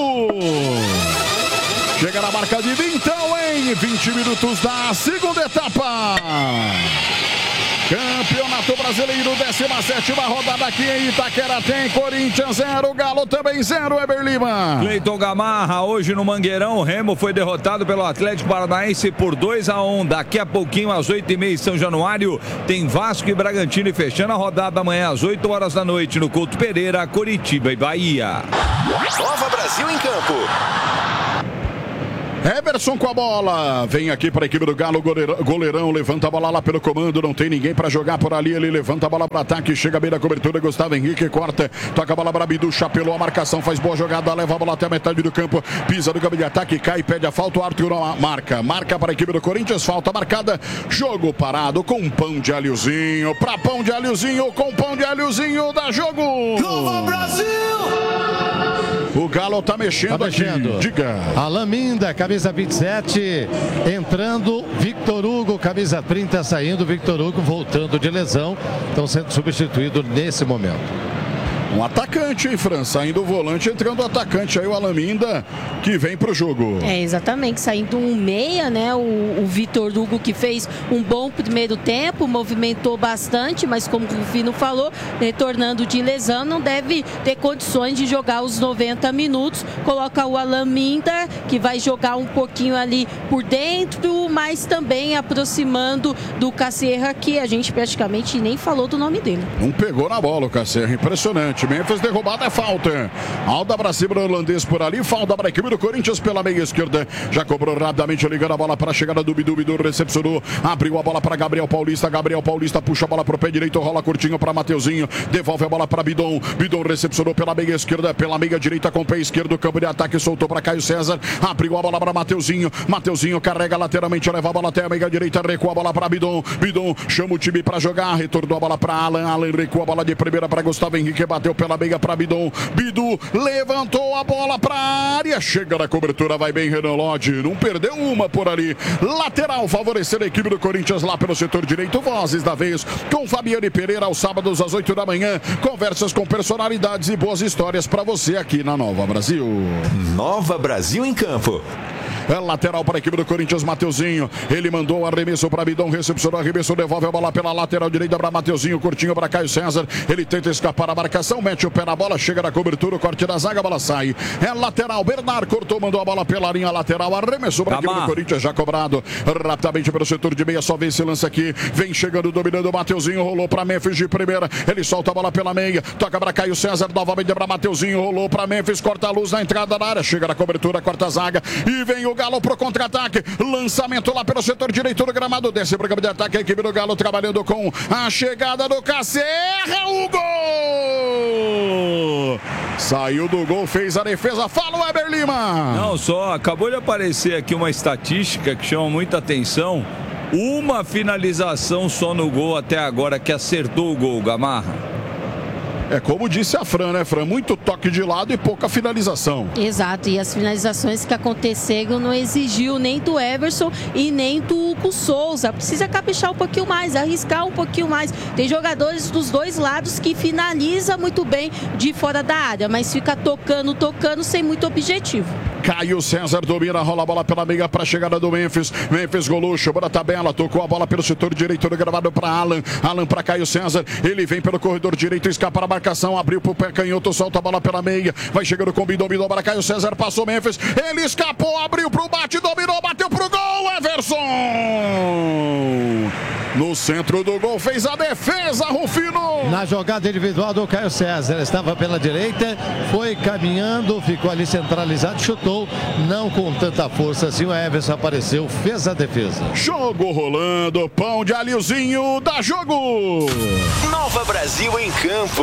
Chega na marca de 20, então, em 20 minutos da segunda etapa. Campeonato Brasileiro, 17ª rodada aqui em Itaquera. Tem Corinthians 0, Galo também 0, Eber Lima. Cleiton Gamarra, hoje no Mangueirão, o Remo foi derrotado pelo Atlético Paranaense por 2-1. Daqui a pouquinho, às 8h30 em São Januário, tem Vasco e Bragantino. E fechando a rodada amanhã às 8 horas da noite no Couto Pereira, Coritiba e Bahia. Nova Brasil em campo. Everson com a bola, vem aqui para a equipe do Galo, goleirão, levanta a bola lá pelo comando, não tem ninguém para jogar por ali, ele levanta a bola para ataque, chega bem da cobertura, Gustavo Henrique corta, toca a bola para Bidu, chapelou a marcação, faz boa jogada, leva a bola até a metade do campo, pisa no campo de ataque, cai, pede a falta, o Arthur marca para a equipe do Corinthians, falta marcada, jogo parado com pão de alhozinho, para pão de alhozinho, com pão de alhozinho, dá jogo! Nova Brasil! O Galo tá mexendo aqui. Diga. Alain Minda, camisa 27, entrando. Victor Hugo, camisa 30, saindo. Victor Hugo voltando de lesão. Estão sendo substituídos nesse momento. Um atacante, hein, Fran? Saindo o volante, entrando o atacante aí, o Alain Minda, que vem pro jogo. Exatamente, saindo um meia, né? O Victor Hugo, que fez um bom primeiro tempo, movimentou bastante, mas como o Vino falou, retornando de lesão, não deve ter condições de jogar os 90 minutos. Coloca o Alain Minda, que vai jogar um pouquinho ali por dentro, mas também aproximando do Casserra, que a gente praticamente nem falou do nome dele. Não pegou na bola o Casserra, impressionante. Memphis derrubada, é falta. Alda pra cima do holandês por ali, falta para a equipe do Corinthians pela meia esquerda. Já cobrou rapidamente, ligando a bola para a chegada do Bidu, recepcionou, abriu a bola para Gabriel Paulista puxa a bola pro pé direito, rola curtinho para Mateuzinho, devolve a bola para Bidon recepcionou pela meia esquerda, pela meia direita com o pé esquerdo, campo de ataque, soltou para Caio César, abriu a bola para Mateuzinho carrega lateralmente, leva a bola até a meia direita, recua a bola para Bidon chama o time para jogar, retornou a bola para Alan recua a bola de primeira para Gustavo Henrique, bateu pela meia para Bidu levantou a bola para a área, chega na cobertura, vai bem Renan Lodge, não perdeu uma por ali, lateral favorecendo a equipe do Corinthians lá pelo setor direito, vozes da vez com Fabiane Pereira aos sábados às 8 da manhã, conversas com personalidades e boas histórias para você aqui na Nova Brasil. Nova Brasil em campo. É lateral para a equipe do Corinthians, Mateuzinho. Ele mandou o arremesso para Bidon, recepcionou, arremesso, devolve a bola pela lateral direita para Mateuzinho, curtinho para Caio César. Ele tenta escapar a marcação, mete o pé na bola, chega na cobertura, o corte da zaga, a bola sai. É lateral, Bernard cortou, mandou a bola pela linha lateral, arremessou para a equipe do Corinthians, já cobrado rapidamente pelo setor de meia, só vê esse lance aqui. Vem chegando, dominando o Mateuzinho, rolou para Memphis de primeira. Ele solta a bola pela meia, toca para Caio César, novamente para Mateuzinho, rolou para Memphis, corta a luz na entrada da área, chega na cobertura, corta a zaga e vem o Galo pro contra-ataque, lançamento lá pelo setor direito do gramado, desce para o campo de ataque, a equipe do Galo trabalhando com a chegada do Casserra, o gol! Saiu do gol, fez a defesa, fala o Eber Lima! Não só, acabou de aparecer aqui uma estatística que chama muita atenção, uma finalização só no gol até agora que acertou o gol, Gamarra. É como disse a Fran, né, Fran? Muito toque de lado e pouca finalização. Exato, e as finalizações que aconteceram não exigiu nem do Everson e nem do Hugo Souza. Precisa caprichar um pouquinho mais, arriscar um pouquinho mais. Tem jogadores dos dois lados que finaliza muito bem de fora da área, mas fica tocando sem muito objetivo. Caio César domina, rola a bola pela meia para a chegada do Memphis. Memphis golou, chegou na tabela, tocou a bola pelo setor direito do gramado para Alan para Caio César. Ele vem pelo corredor direito, escapa a marcação, abriu pro pé canhoto, solta a bola pela meia, vai chegando com o Bidon para Caio César, passou Memphis, ele escapou, abriu pro bate, dominou, bateu pro gol, Everson! No centro do gol, fez a defesa, Rufino! Na jogada individual do Caio César, estava pela direita, foi caminhando, ficou ali centralizado, chutou, não com tanta força assim, o Everson apareceu, fez a defesa. Jogo rolando, pão de alhozinho, dá jogo! Nova Brasil Brasil em campo.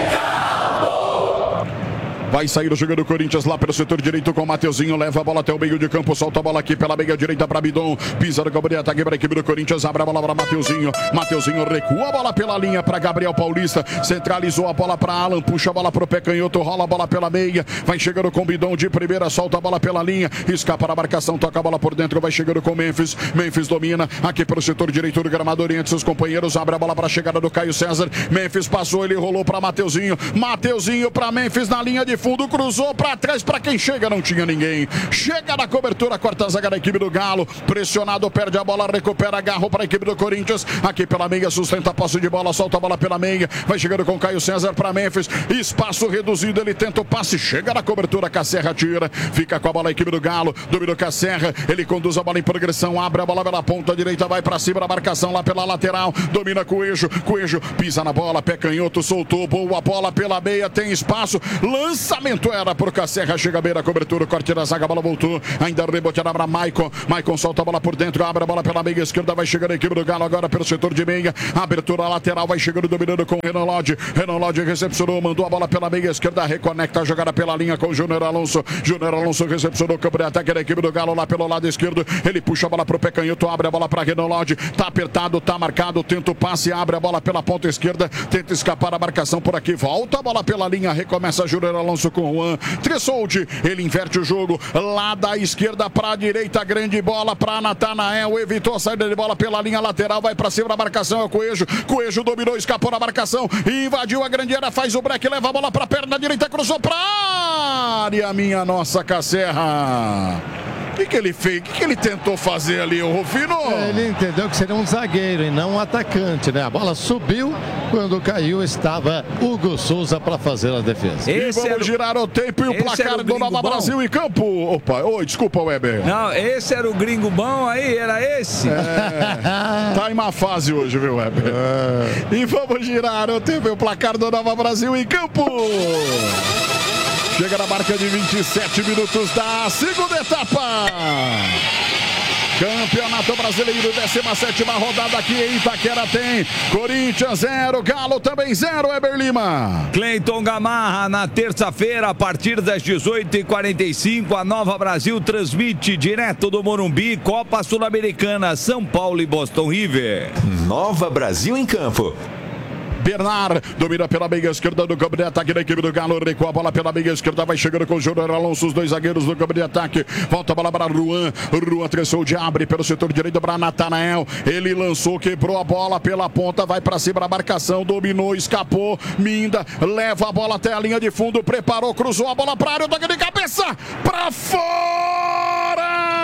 Vai sair o jogo do Corinthians lá pelo setor direito com o Mateuzinho. Leva a bola até o meio de campo. Solta a bola aqui pela meia direita para Bidon. Pisa no campo de ataque para a equipe do Corinthians. Abre a bola para Mateuzinho. Mateuzinho recua a bola pela linha para Gabriel Paulista. Centralizou a bola para Alan. Puxa a bola para o pé canhoto. Rola a bola pela meia. Vai chegando com Bidon de primeira. Solta a bola pela linha. Escapa na marcação. Toca a bola por dentro. Vai chegando com Memphis. Memphis domina aqui pelo setor direito do gramado. Oriente seus companheiros. Abre a bola para a chegada do Caio César. Memphis passou. Ele rolou para Mateuzinho. Mateuzinho para Memphis na linha de fundo. Cruzou para trás, para quem chega, não tinha ninguém. Chega na cobertura, quarta zaga da equipe do Galo. Pressionado, perde a bola, recupera, agarrou para a equipe do Corinthians. Aqui pela meia, sustenta a posse de bola, solta a bola pela meia. Vai chegando com Caio César para Memphis. Espaço reduzido, ele tenta o passe, chega na cobertura, Cacerra tira. Fica com a bola a equipe do Galo. Dominou Cacerra, ele conduz a bola em progressão, abre a bola pela ponta direita, vai para cima da marcação lá pela lateral. Domina Coelho, Coelho pisa na bola, pé canhoto, soltou, boa bola pela meia, tem espaço. Lançamento era por Cacerra, chega bem na cobertura, corte da zaga, a bola voltou, ainda reboteada para Maicon. Maicon solta a bola por dentro, abre a bola pela meia esquerda, vai chegando a equipe do Galo agora pelo setor de meia, abertura lateral, vai chegando, dominando com o Renan Lodge. Renan Lodge recepcionou, mandou a bola pela meia esquerda, reconecta a jogada pela linha com o Júnior Alonso. Júnior Alonso recepcionou o campo de ataque da equipe do Galo lá pelo lado esquerdo, ele puxa a bola pro pé canhoto, abre a bola para Renan Lodge, tá apertado, tá marcado, tenta o passe, abre a bola pela ponta esquerda, tenta escapar a marcação por aqui, volta a bola pela linha, recomeça Júnior Alonso com o Juan. Tressoldi, ele inverte o jogo lá da esquerda para a direita, grande bola para Natanael, evitou a saída de bola pela linha lateral, vai para cima da marcação, é o Coelho. Coelho dominou, escapou da marcação, invadiu a grande área, faz o break, leva a bola para a perna direita, cruzou para a área, minha nossa Cacerra. O que ele fez? O que ele tentou fazer ali, o Rufino? Ele entendeu que seria um zagueiro e não um atacante, né? A bola subiu, quando caiu estava Hugo Souza para fazer a defesa. E vamos girar o tempo e o placar do Nova Brasil em campo. Opa, oi, desculpa, Weber. Não, esse era o gringo bom aí, era esse? Tá em má fase hoje, viu, Weber? E vamos girar o tempo e o placar do Nova Brasil em campo. Chega na marca de 27 minutos da segunda etapa. Campeonato Brasileiro, 17ª rodada aqui em Itaquera tem Corinthians 0, Galo também 0, Weber Lima. Cleiton Gamarra, na terça-feira, a partir das 18h45, a Nova Brasil transmite direto do Morumbi, Copa Sul-Americana, São Paulo e Boston River. Nova Brasil em campo. Bernard domina pela meia esquerda do campo de ataque da equipe do Galo, recua a bola pela meia esquerda, vai chegando com o Júnior Alonso, os dois zagueiros do campo de ataque, volta a bola para Juan, Tressoldi abre pelo setor direito para Natanael, ele lançou, quebrou a bola pela ponta, vai para cima da marcação, dominou, escapou, Minda, leva a bola até a linha de fundo, preparou, cruzou a bola para a área, toque de cabeça, para fora!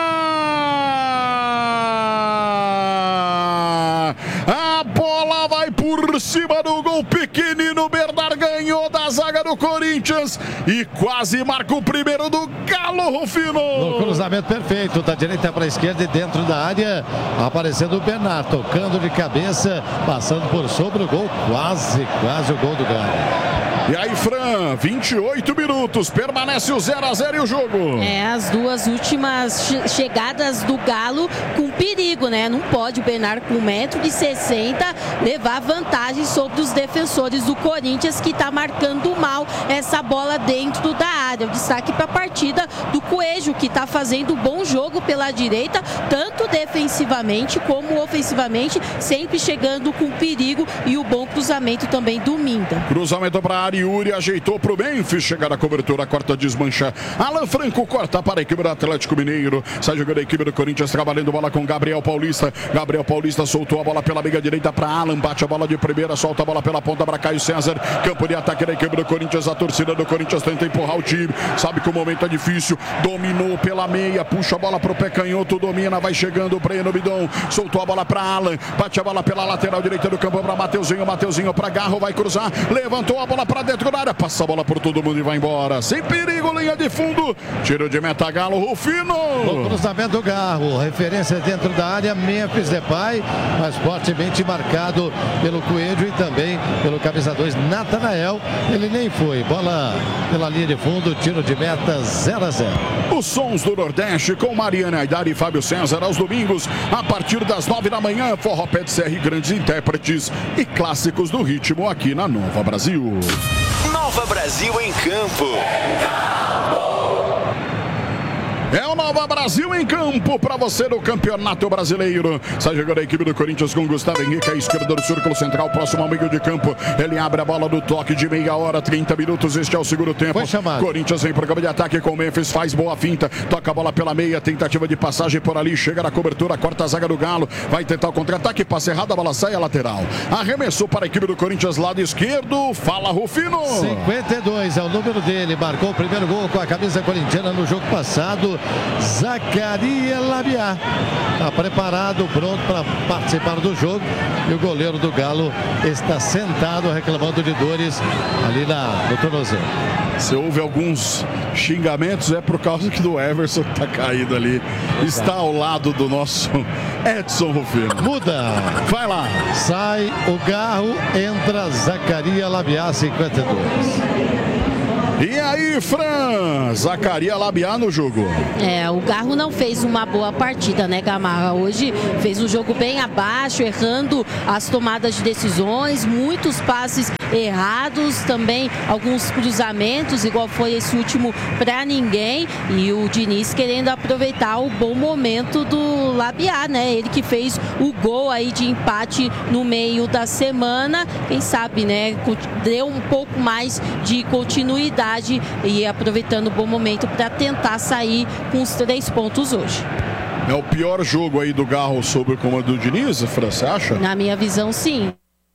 A bola vai por cima do gol pequenino, Bernard ganhou da zaga do Corinthians e quase marca o primeiro do Galo, Rufino. No cruzamento perfeito, da direita para a esquerda e dentro da área, aparecendo o Bernard, tocando de cabeça, passando por sobre o gol, quase o gol do Galo. E aí, Fran, 28 minutos, permanece o 0-0 e o jogo. As duas últimas chegadas do Galo com perigo, né? Não pode o Bernard com 1,60 m levar vantagem sobre os defensores do Corinthians, que está marcando mal essa bola dentro da área. O destaque para a partida do Coelho, que está fazendo um bom jogo pela direita, tanto defensivamente como ofensivamente, sempre chegando com perigo, e o bom cruzamento também do Minda. Cruzamento para a área, Yuri ajeitou para o Memphis, chega na cobertura, corta, desmancha. Alan Franco corta para a equipe do Atlético Mineiro, sai jogando a equipe do Corinthians, trabalhando bola com Gabriel Paulista. Gabriel Paulista soltou a bola pela meia direita para Alan, bate a bola de primeira, solta a bola pela ponta para Caio César, campo de ataque da equipe do Corinthians, a torcida do Corinthians tenta empurrar o time, sabe que o momento é difícil, dominou pela meia, puxa a bola para o pé canhoto, domina, vai chegando o Breno Bidon, soltou a bola para Alan, bate a bola pela lateral direita do campo para Mateuzinho para Garro, vai cruzar, levantou a bola para dentro da área, passa a bola por todo mundo e vai embora, sem perigo, linha de fundo, tiro de meta, Galo, Rufino. O cruzamento do Garro, referência dentro da área, Memphis Depay, mas fortemente marcado pelo Coelho e também pelo capitão camisa 2, Natanael. Ele nem foi. Bola pela linha de fundo, tiro de meta 0-0. Os sons do Nordeste com Mariana Aidar e Fábio César aos domingos, a partir das 9 da manhã. Forró Pé de Serra e grandes intérpretes e clássicos do ritmo aqui na Nova Brasil. Nova Brasil em campo. É o Nova Brasil em campo para você no Campeonato Brasileiro. Sai jogando a equipe do Corinthians com Gustavo Henrique, à esquerda do círculo central, próximo ao meio de campo. Ele abre a bola do toque de meia hora, 30 minutos. Este é o segundo tempo. Foi chamado. Corinthians em programa de ataque com o Memphis, faz boa finta, toca a bola pela meia, tentativa de passagem por ali, chega na cobertura, corta a zaga do Galo, vai tentar o contra-ataque, passe errado, a bola sai a lateral. Arremessou para a equipe do Corinthians, lado esquerdo. Fala, Rufino. 52 é o número dele, marcou o primeiro gol com a camisa corintiana no jogo passado. Zacarias Labiá está preparado, pronto para participar do jogo, e o goleiro do Galo está sentado reclamando de dores ali no tornozelo. Se houve alguns xingamentos, é por causa que do Everson que está caído ali, está ao lado do nosso Edson Rufino. Muda, vai lá, sai o Garro, entra Zacarias Labiá, 52. E aí, Fran, Zacarias Labiá no jogo. O Garro não fez uma boa partida, né, Gamarra? Hoje fez um jogo bem abaixo, errando as tomadas de decisões, muitos passes errados, também alguns cruzamentos, igual foi esse último para ninguém. E o Diniz querendo aproveitar o bom momento do Labiá, né? Ele que fez o gol aí de empate no meio da semana. Quem sabe, né? Deu um pouco mais de continuidade e aproveitando o bom momento para tentar sair com os 3 pontos hoje. É o pior jogo aí do Garro sob o comando do Diniz, Fran, você acha? Na minha visão, sim.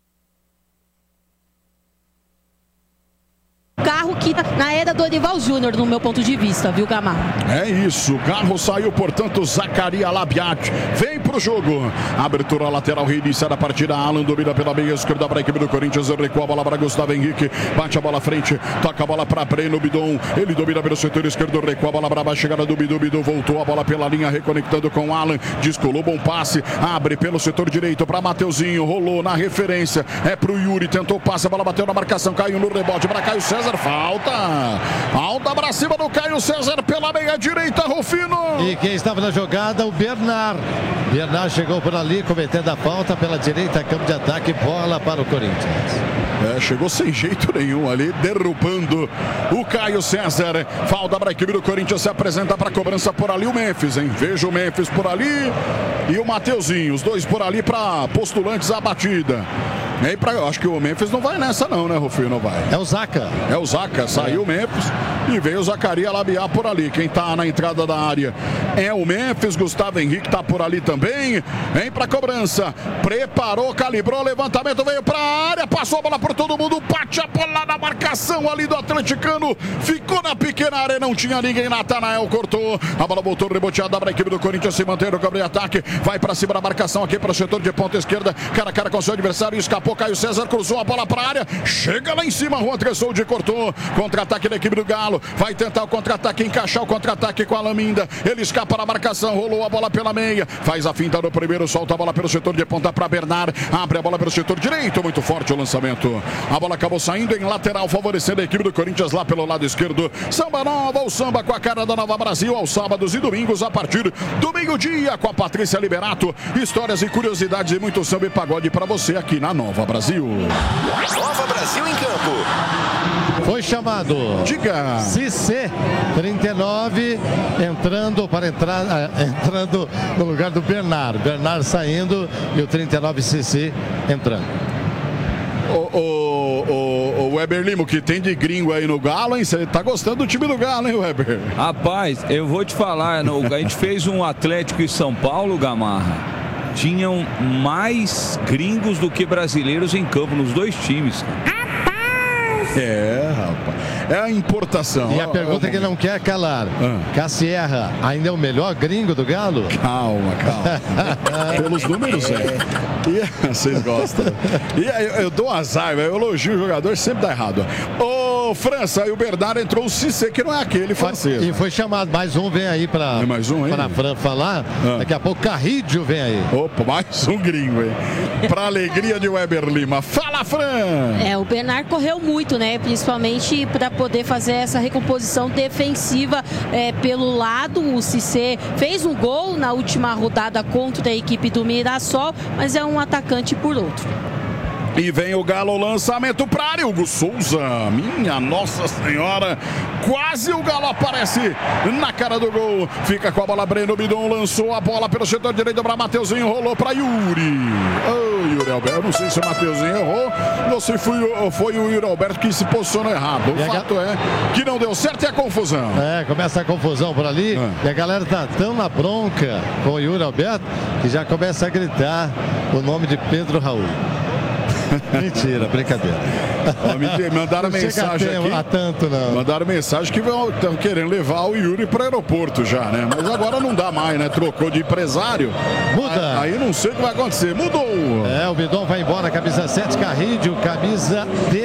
Garro que na era do Dorival Júnior, no meu ponto de vista, viu, Gamarra? É isso, Garro saiu, portanto, Zacarias Labiá vem pro jogo. Abertura lateral, reinicia da partida. Alan domina pela meia esquerda para a equipe do Corinthians, recua a bola para Gustavo Henrique, bate a bola à frente, toca a bola para Breno Bidon, ele domina pelo setor esquerdo, recua a bola para baixo, chegada do Bidon, voltou a bola pela linha, reconectando com Alan, descolou, bom passe, abre pelo setor direito para Mateuzinho, rolou na referência, é pro Yuri, tentou passe, a bola bateu na marcação, caiu no rebote para Caio César, falta pra cima do Caio César pela meia direita, Rufino. E quem estava na jogada, o Bernard chegou por ali, cometendo a falta pela direita, campo de ataque, bola para o Corinthians. Chegou sem jeito nenhum ali, derrubando o Caio César. Falta para a equipe do Corinthians, se apresenta para cobrança por ali o Memphis, hein? Veja o Memphis por ali e o Mateuzinho, os dois por ali para postulantes à batida. Eu acho que o Memphis não vai nessa não, né, Rufino? Não vai. É o Zaca. Saiu o Memphis e veio o Zacarias Labiá por ali. Quem tá na entrada da área é o Memphis, Gustavo Henrique tá por ali também. Vem pra cobrança, preparou, calibrou, levantamento, veio pra área, passou a bola por todo mundo, bate a bola na marcação ali do atleticano, ficou na pequena área, não tinha ninguém, Natanael cortou, a bola voltou reboteada para a equipe do Corinthians, se manter no campo de ataque, vai pra cima da marcação aqui para o setor de ponta esquerda, cara a cara com seu adversário, escapou, Caio César cruzou a bola para a área, chega lá em cima, Juan Tressoldi cortou, contra-ataque da equipe do Galo, vai tentar o contra-ataque, encaixar o contra-ataque com a Laminda, ele escapa na marcação, rolou a bola pela meia, faz a finta no primeiro, solta a bola pelo setor de ponta para Bernard, abre a bola pelo setor direito, muito forte o lançamento, a bola acabou saindo em lateral, favorecendo a equipe do Corinthians lá pelo lado esquerdo. Samba Nova, o samba com a cara da Nova Brasil, aos sábados e domingos a partir do meio-dia, com a Patrícia Liberato, histórias e curiosidades e muito samba e pagode para você aqui na Nova Brasil. Nova Brasil em campo. Foi chamado. Diga. Cissé, 39, entrando no lugar do Bernard. Bernard saindo e o 39 Cissé entrando. O Weber Limo, que tem de gringo aí no Galo, hein? Você tá gostando do time do Galo, hein, Weber? Rapaz, eu vou te falar, a gente fez um Atlético em São Paulo, Gamarra. Tinham mais gringos do que brasileiros em campo, nos dois times. Rapaz. É a importação. E a pergunta que não quer calar. Cassierra ainda é o melhor gringo do Galo? Calma. Pelos números, E vocês gostam. E eu dou azar, eu elogio o jogador, sempre dá errado. Ô, França, e o Bernardo entrou o Cissé, que não é aquele francês. E foi chamado. Mais um vem aí para a Fran falar. Daqui a pouco Carrídio vem aí. Opa, mais um gringo, hein? Pra alegria de Weber Lima. Fala, Fran! O Bernard correu muito, né? Principalmente para poder fazer essa recomposição defensiva pelo lado. O Cissé fez um gol na última rodada contra a equipe do Mirassol, mas é um atacante por outro. E vem o Galo, lançamento para área, Hugo Souza, minha Nossa Senhora, quase o Galo aparece na cara do gol, fica com a bola, Breno Bidon lançou a bola pelo setor direito para Mateuzinho, rolou para Yuri. Yuri Alberto, eu não sei se o Mateuzinho errou, não sei se foi o Yuri Alberto que se posicionou errado, o fato é que não deu certo e a confusão. Começa a confusão por ali e a galera tá tão na bronca com o Yuri Alberto que já começa a gritar o nome de Pedro Raul. Mentira, brincadeira. Mandaram mensagem aqui. Tanto, não. Mandaram mensagem que estão querendo levar o Yuri para o aeroporto já, né? Mas agora não dá mais, né? Trocou de empresário. Muda. Aí não sei o que vai acontecer. Mudou. O Bidon vai embora, camisa 7, Carrídio, camisa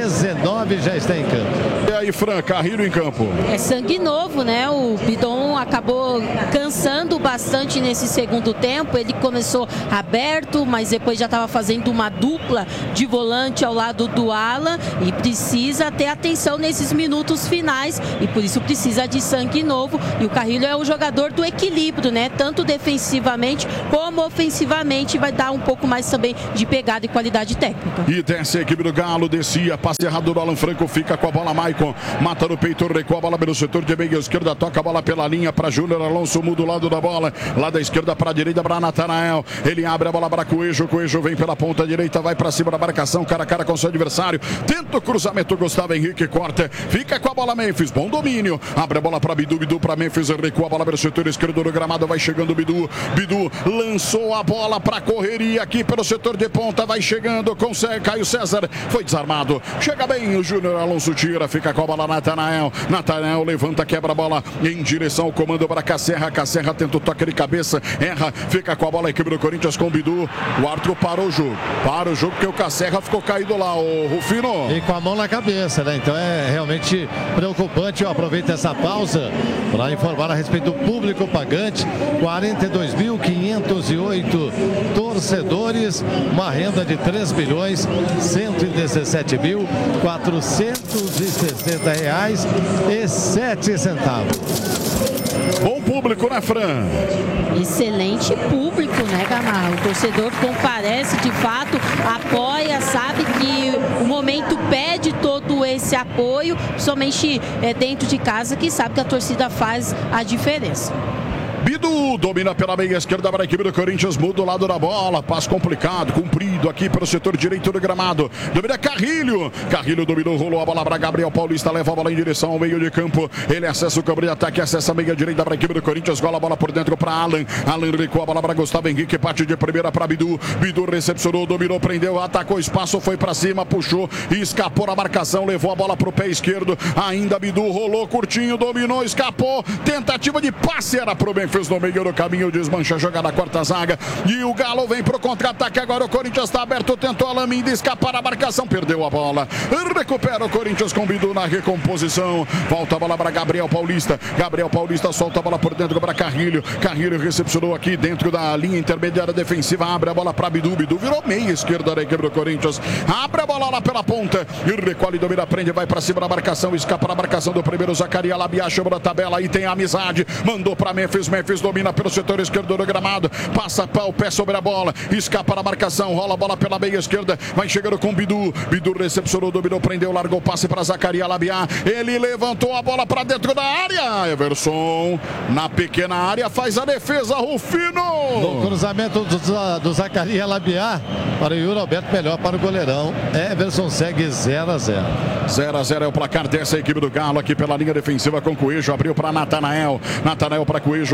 19 já está em campo. E aí, Fran, Carrídio em campo. É sangue novo, né? O Bidon acabou cansando bastante nesse segundo tempo. Ele começou aberto, mas depois já estava fazendo uma dupla de volante ao lado do Alan e precisa ter atenção nesses minutos finais e por isso precisa de sangue novo. E o Carrilho é o jogador do equilíbrio, né? Tanto defensivamente como ofensivamente, vai dar um pouco mais também de pegada e qualidade técnica. E desce a equipe do Galo, descia, passe errado do Alan Franco, fica com a bola Maicon, mata no peito, recua a bola pelo setor de meia esquerda, toca a bola pela linha para Júnior Alonso, muda o lado da bola, lá da esquerda para a direita para Natanael, ele abre a bola para Coelho, Coelho vem pela ponta direita, vai para cima da marcação, cara a cara com seu adversário, tenta o cruzamento, Gustavo Henrique corta, fica com a bola Memphis, bom domínio, abre a bola para Bidu, Bidu para Memphis, recua a bola pelo setor esquerdo do gramado, vai chegando Bidu, Bidu lançou a bola para correria aqui pelo setor de ponta, vai chegando, consegue, Caio César, foi desarmado, chega bem, o Júnior Alonso tira, fica com a bola Natanael, Natanael levanta, quebra a bola em direção ao comando para Casserra, Casserra tenta o toque de cabeça, erra, fica com a bola a equipe do Corinthians com o Bidu, o árbitro parou o jogo, para o jogo porque o Casserra ficou caído lá, o Rufino. E com a mão na cabeça, né? Então é realmente preocupante. Eu aproveito essa pausa para informar a respeito do público pagante. 42.508 torcedores, uma renda de 3.117.460 reais e 7 centavos. Bom público, né, Fran? Excelente público, né, Gamarra? O torcedor comparece, de fato, apoia, sabe que o momento pede todo esse apoio, somente dentro de casa, que sabe que a torcida faz a diferença. Bidu domina pela meia esquerda para a equipe do Corinthians, muda o lado da bola, passe complicado, comprido aqui pelo setor direito do gramado, domina Carrilho, Carrilho dominou, rolou a bola para Gabriel Paulista, leva a bola em direção ao meio de campo, ele acessa o campo de ataque, acessa a meia direita para a equipe do Corinthians, gola a bola por dentro para Alan, Alan recua a bola para Gustavo Henrique, parte de primeira para Bidu, Bidu recepcionou, dominou, prendeu, atacou espaço, foi para cima, puxou, escapou a marcação, levou a bola para o pé esquerdo, ainda Bidu rolou curtinho, dominou, escapou, tentativa de passe era para o Benfica, no meio do caminho, desmancha a jogada, quarta zaga e o Galo vem pro contra-ataque, agora o Corinthians está aberto, tentou a Laminda escapar a marcação, perdeu a bola, recupera o Corinthians com Bidu na recomposição, volta a bola para Gabriel Paulista, Gabriel Paulista solta a bola por dentro para Carrilho, Carrilho recepcionou aqui dentro da linha intermediária defensiva, abre a bola para Bidu, Bidu virou meia esquerda da equipe do Corinthians, abre a bola lá pela ponta e recolhe, domina, prende, vai para cima da marcação, escapa a marcação do primeiro Zacaria Labiá, chama da tabela, aí tem a amizade, mandou para Memphis, Memphis domina pelo setor esquerdo do gramado, passa o pé sobre a bola, escapa da marcação, rola a bola pela meia esquerda, vai chegando com Bidu, Bidu recepcionou, dominou, prendeu, largou o passe para Zacaria Labiá, ele levantou a bola para dentro da área, Everson na pequena área faz a defesa, Rufino no cruzamento do Zacaria Labiá para o Yuri Alberto, melhor para o goleirão, Everson segue 0-0. 0-0 é o placar dessa equipe do Galo aqui pela linha defensiva com Coelho, abriu para Natanael, Natanael para Coelho, Coelho é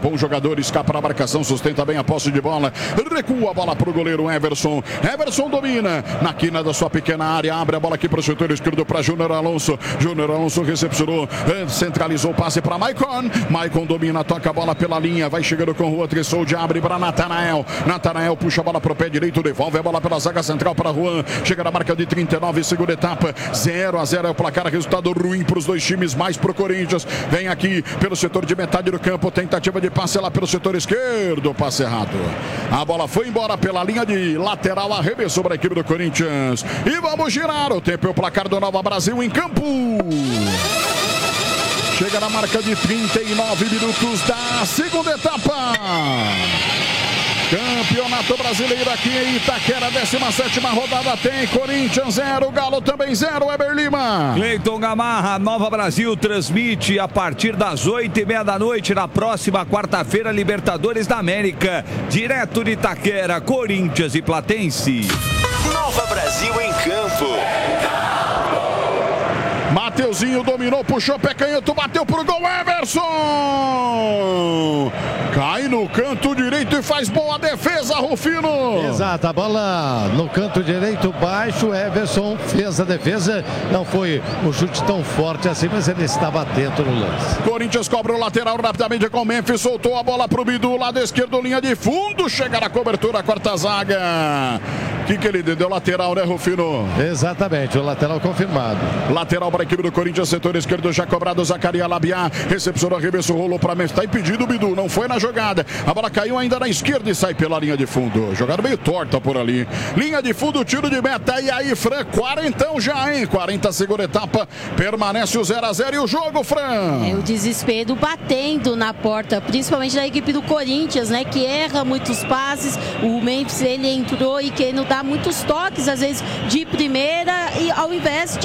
bom jogador, escapa na marcação, sustenta bem a posse de bola, recua a bola para o goleiro Everson. Everson domina na quina da sua pequena área, abre a bola aqui para o setor esquerdo para Júnior Alonso. Júnior Alonso recepcionou, centralizou o passe para Maicon. Maicon domina, toca a bola pela linha, vai chegando com o Juan Tressoldi, abre para Natanael. Natanael puxa a bola para o pé direito, devolve a bola pela zaga central para Juan. Chega na marca de 39, segunda etapa, 0-0 é o placar, resultado ruim para os dois times, mais para o Corinthians. Vem aqui pelo setor de metade do campo, tentativa de passe lá pelo setor esquerdo, passe errado. A bola foi embora pela linha de lateral, arremessou para a equipe do Corinthians. E vamos girar o tempo e o placar do Nova Brasil em campo. Chega na marca de 39 minutos da segunda etapa. Campeonato Brasileiro aqui em Itaquera, 17ª rodada, tem Corinthians 0, Galo também 0, Weber Lima. Cleiton Gamarra, Nova Brasil transmite a partir das 8h30 da noite, na próxima quarta-feira, Libertadores da América, direto de Itaquera, Corinthians e Platense. Nova Brasil em campo. Mateuzinho dominou, puxou pé canhoto, bateu pro gol, Everson! Cai no canto direito e faz boa defesa, Rufino! Exato, a bola no canto direito baixo, Everson fez a defesa, não foi um chute tão forte assim, mas ele estava atento no lance. Corinthians cobra o lateral rapidamente com o Memphis, soltou a bola pro Bidu, lado esquerdo, linha de fundo, chega na cobertura, a quarta zaga. O que ele deu? Lateral, né, Rufino? Exatamente, o lateral confirmado. Lateral para a equipe do Corinthians, setor esquerdo já cobrado, Zacaria Labiá, recepcionou, arremesso, rolou para Memphis, está impedido o Bidu, não foi na jogada, a bola caiu ainda na esquerda e sai pela linha de fundo, jogada meio torta por ali, linha de fundo, tiro de meta, e aí, Fran, 40 já, hein, 40 segunda etapa, permanece o 0-0 e o jogo, Fran. O desespero batendo na porta, principalmente da equipe do Corinthians, né, que erra muitos passes, o Memphis, ele entrou e querendo dar muitos toques, às vezes de primeira, e ao invés de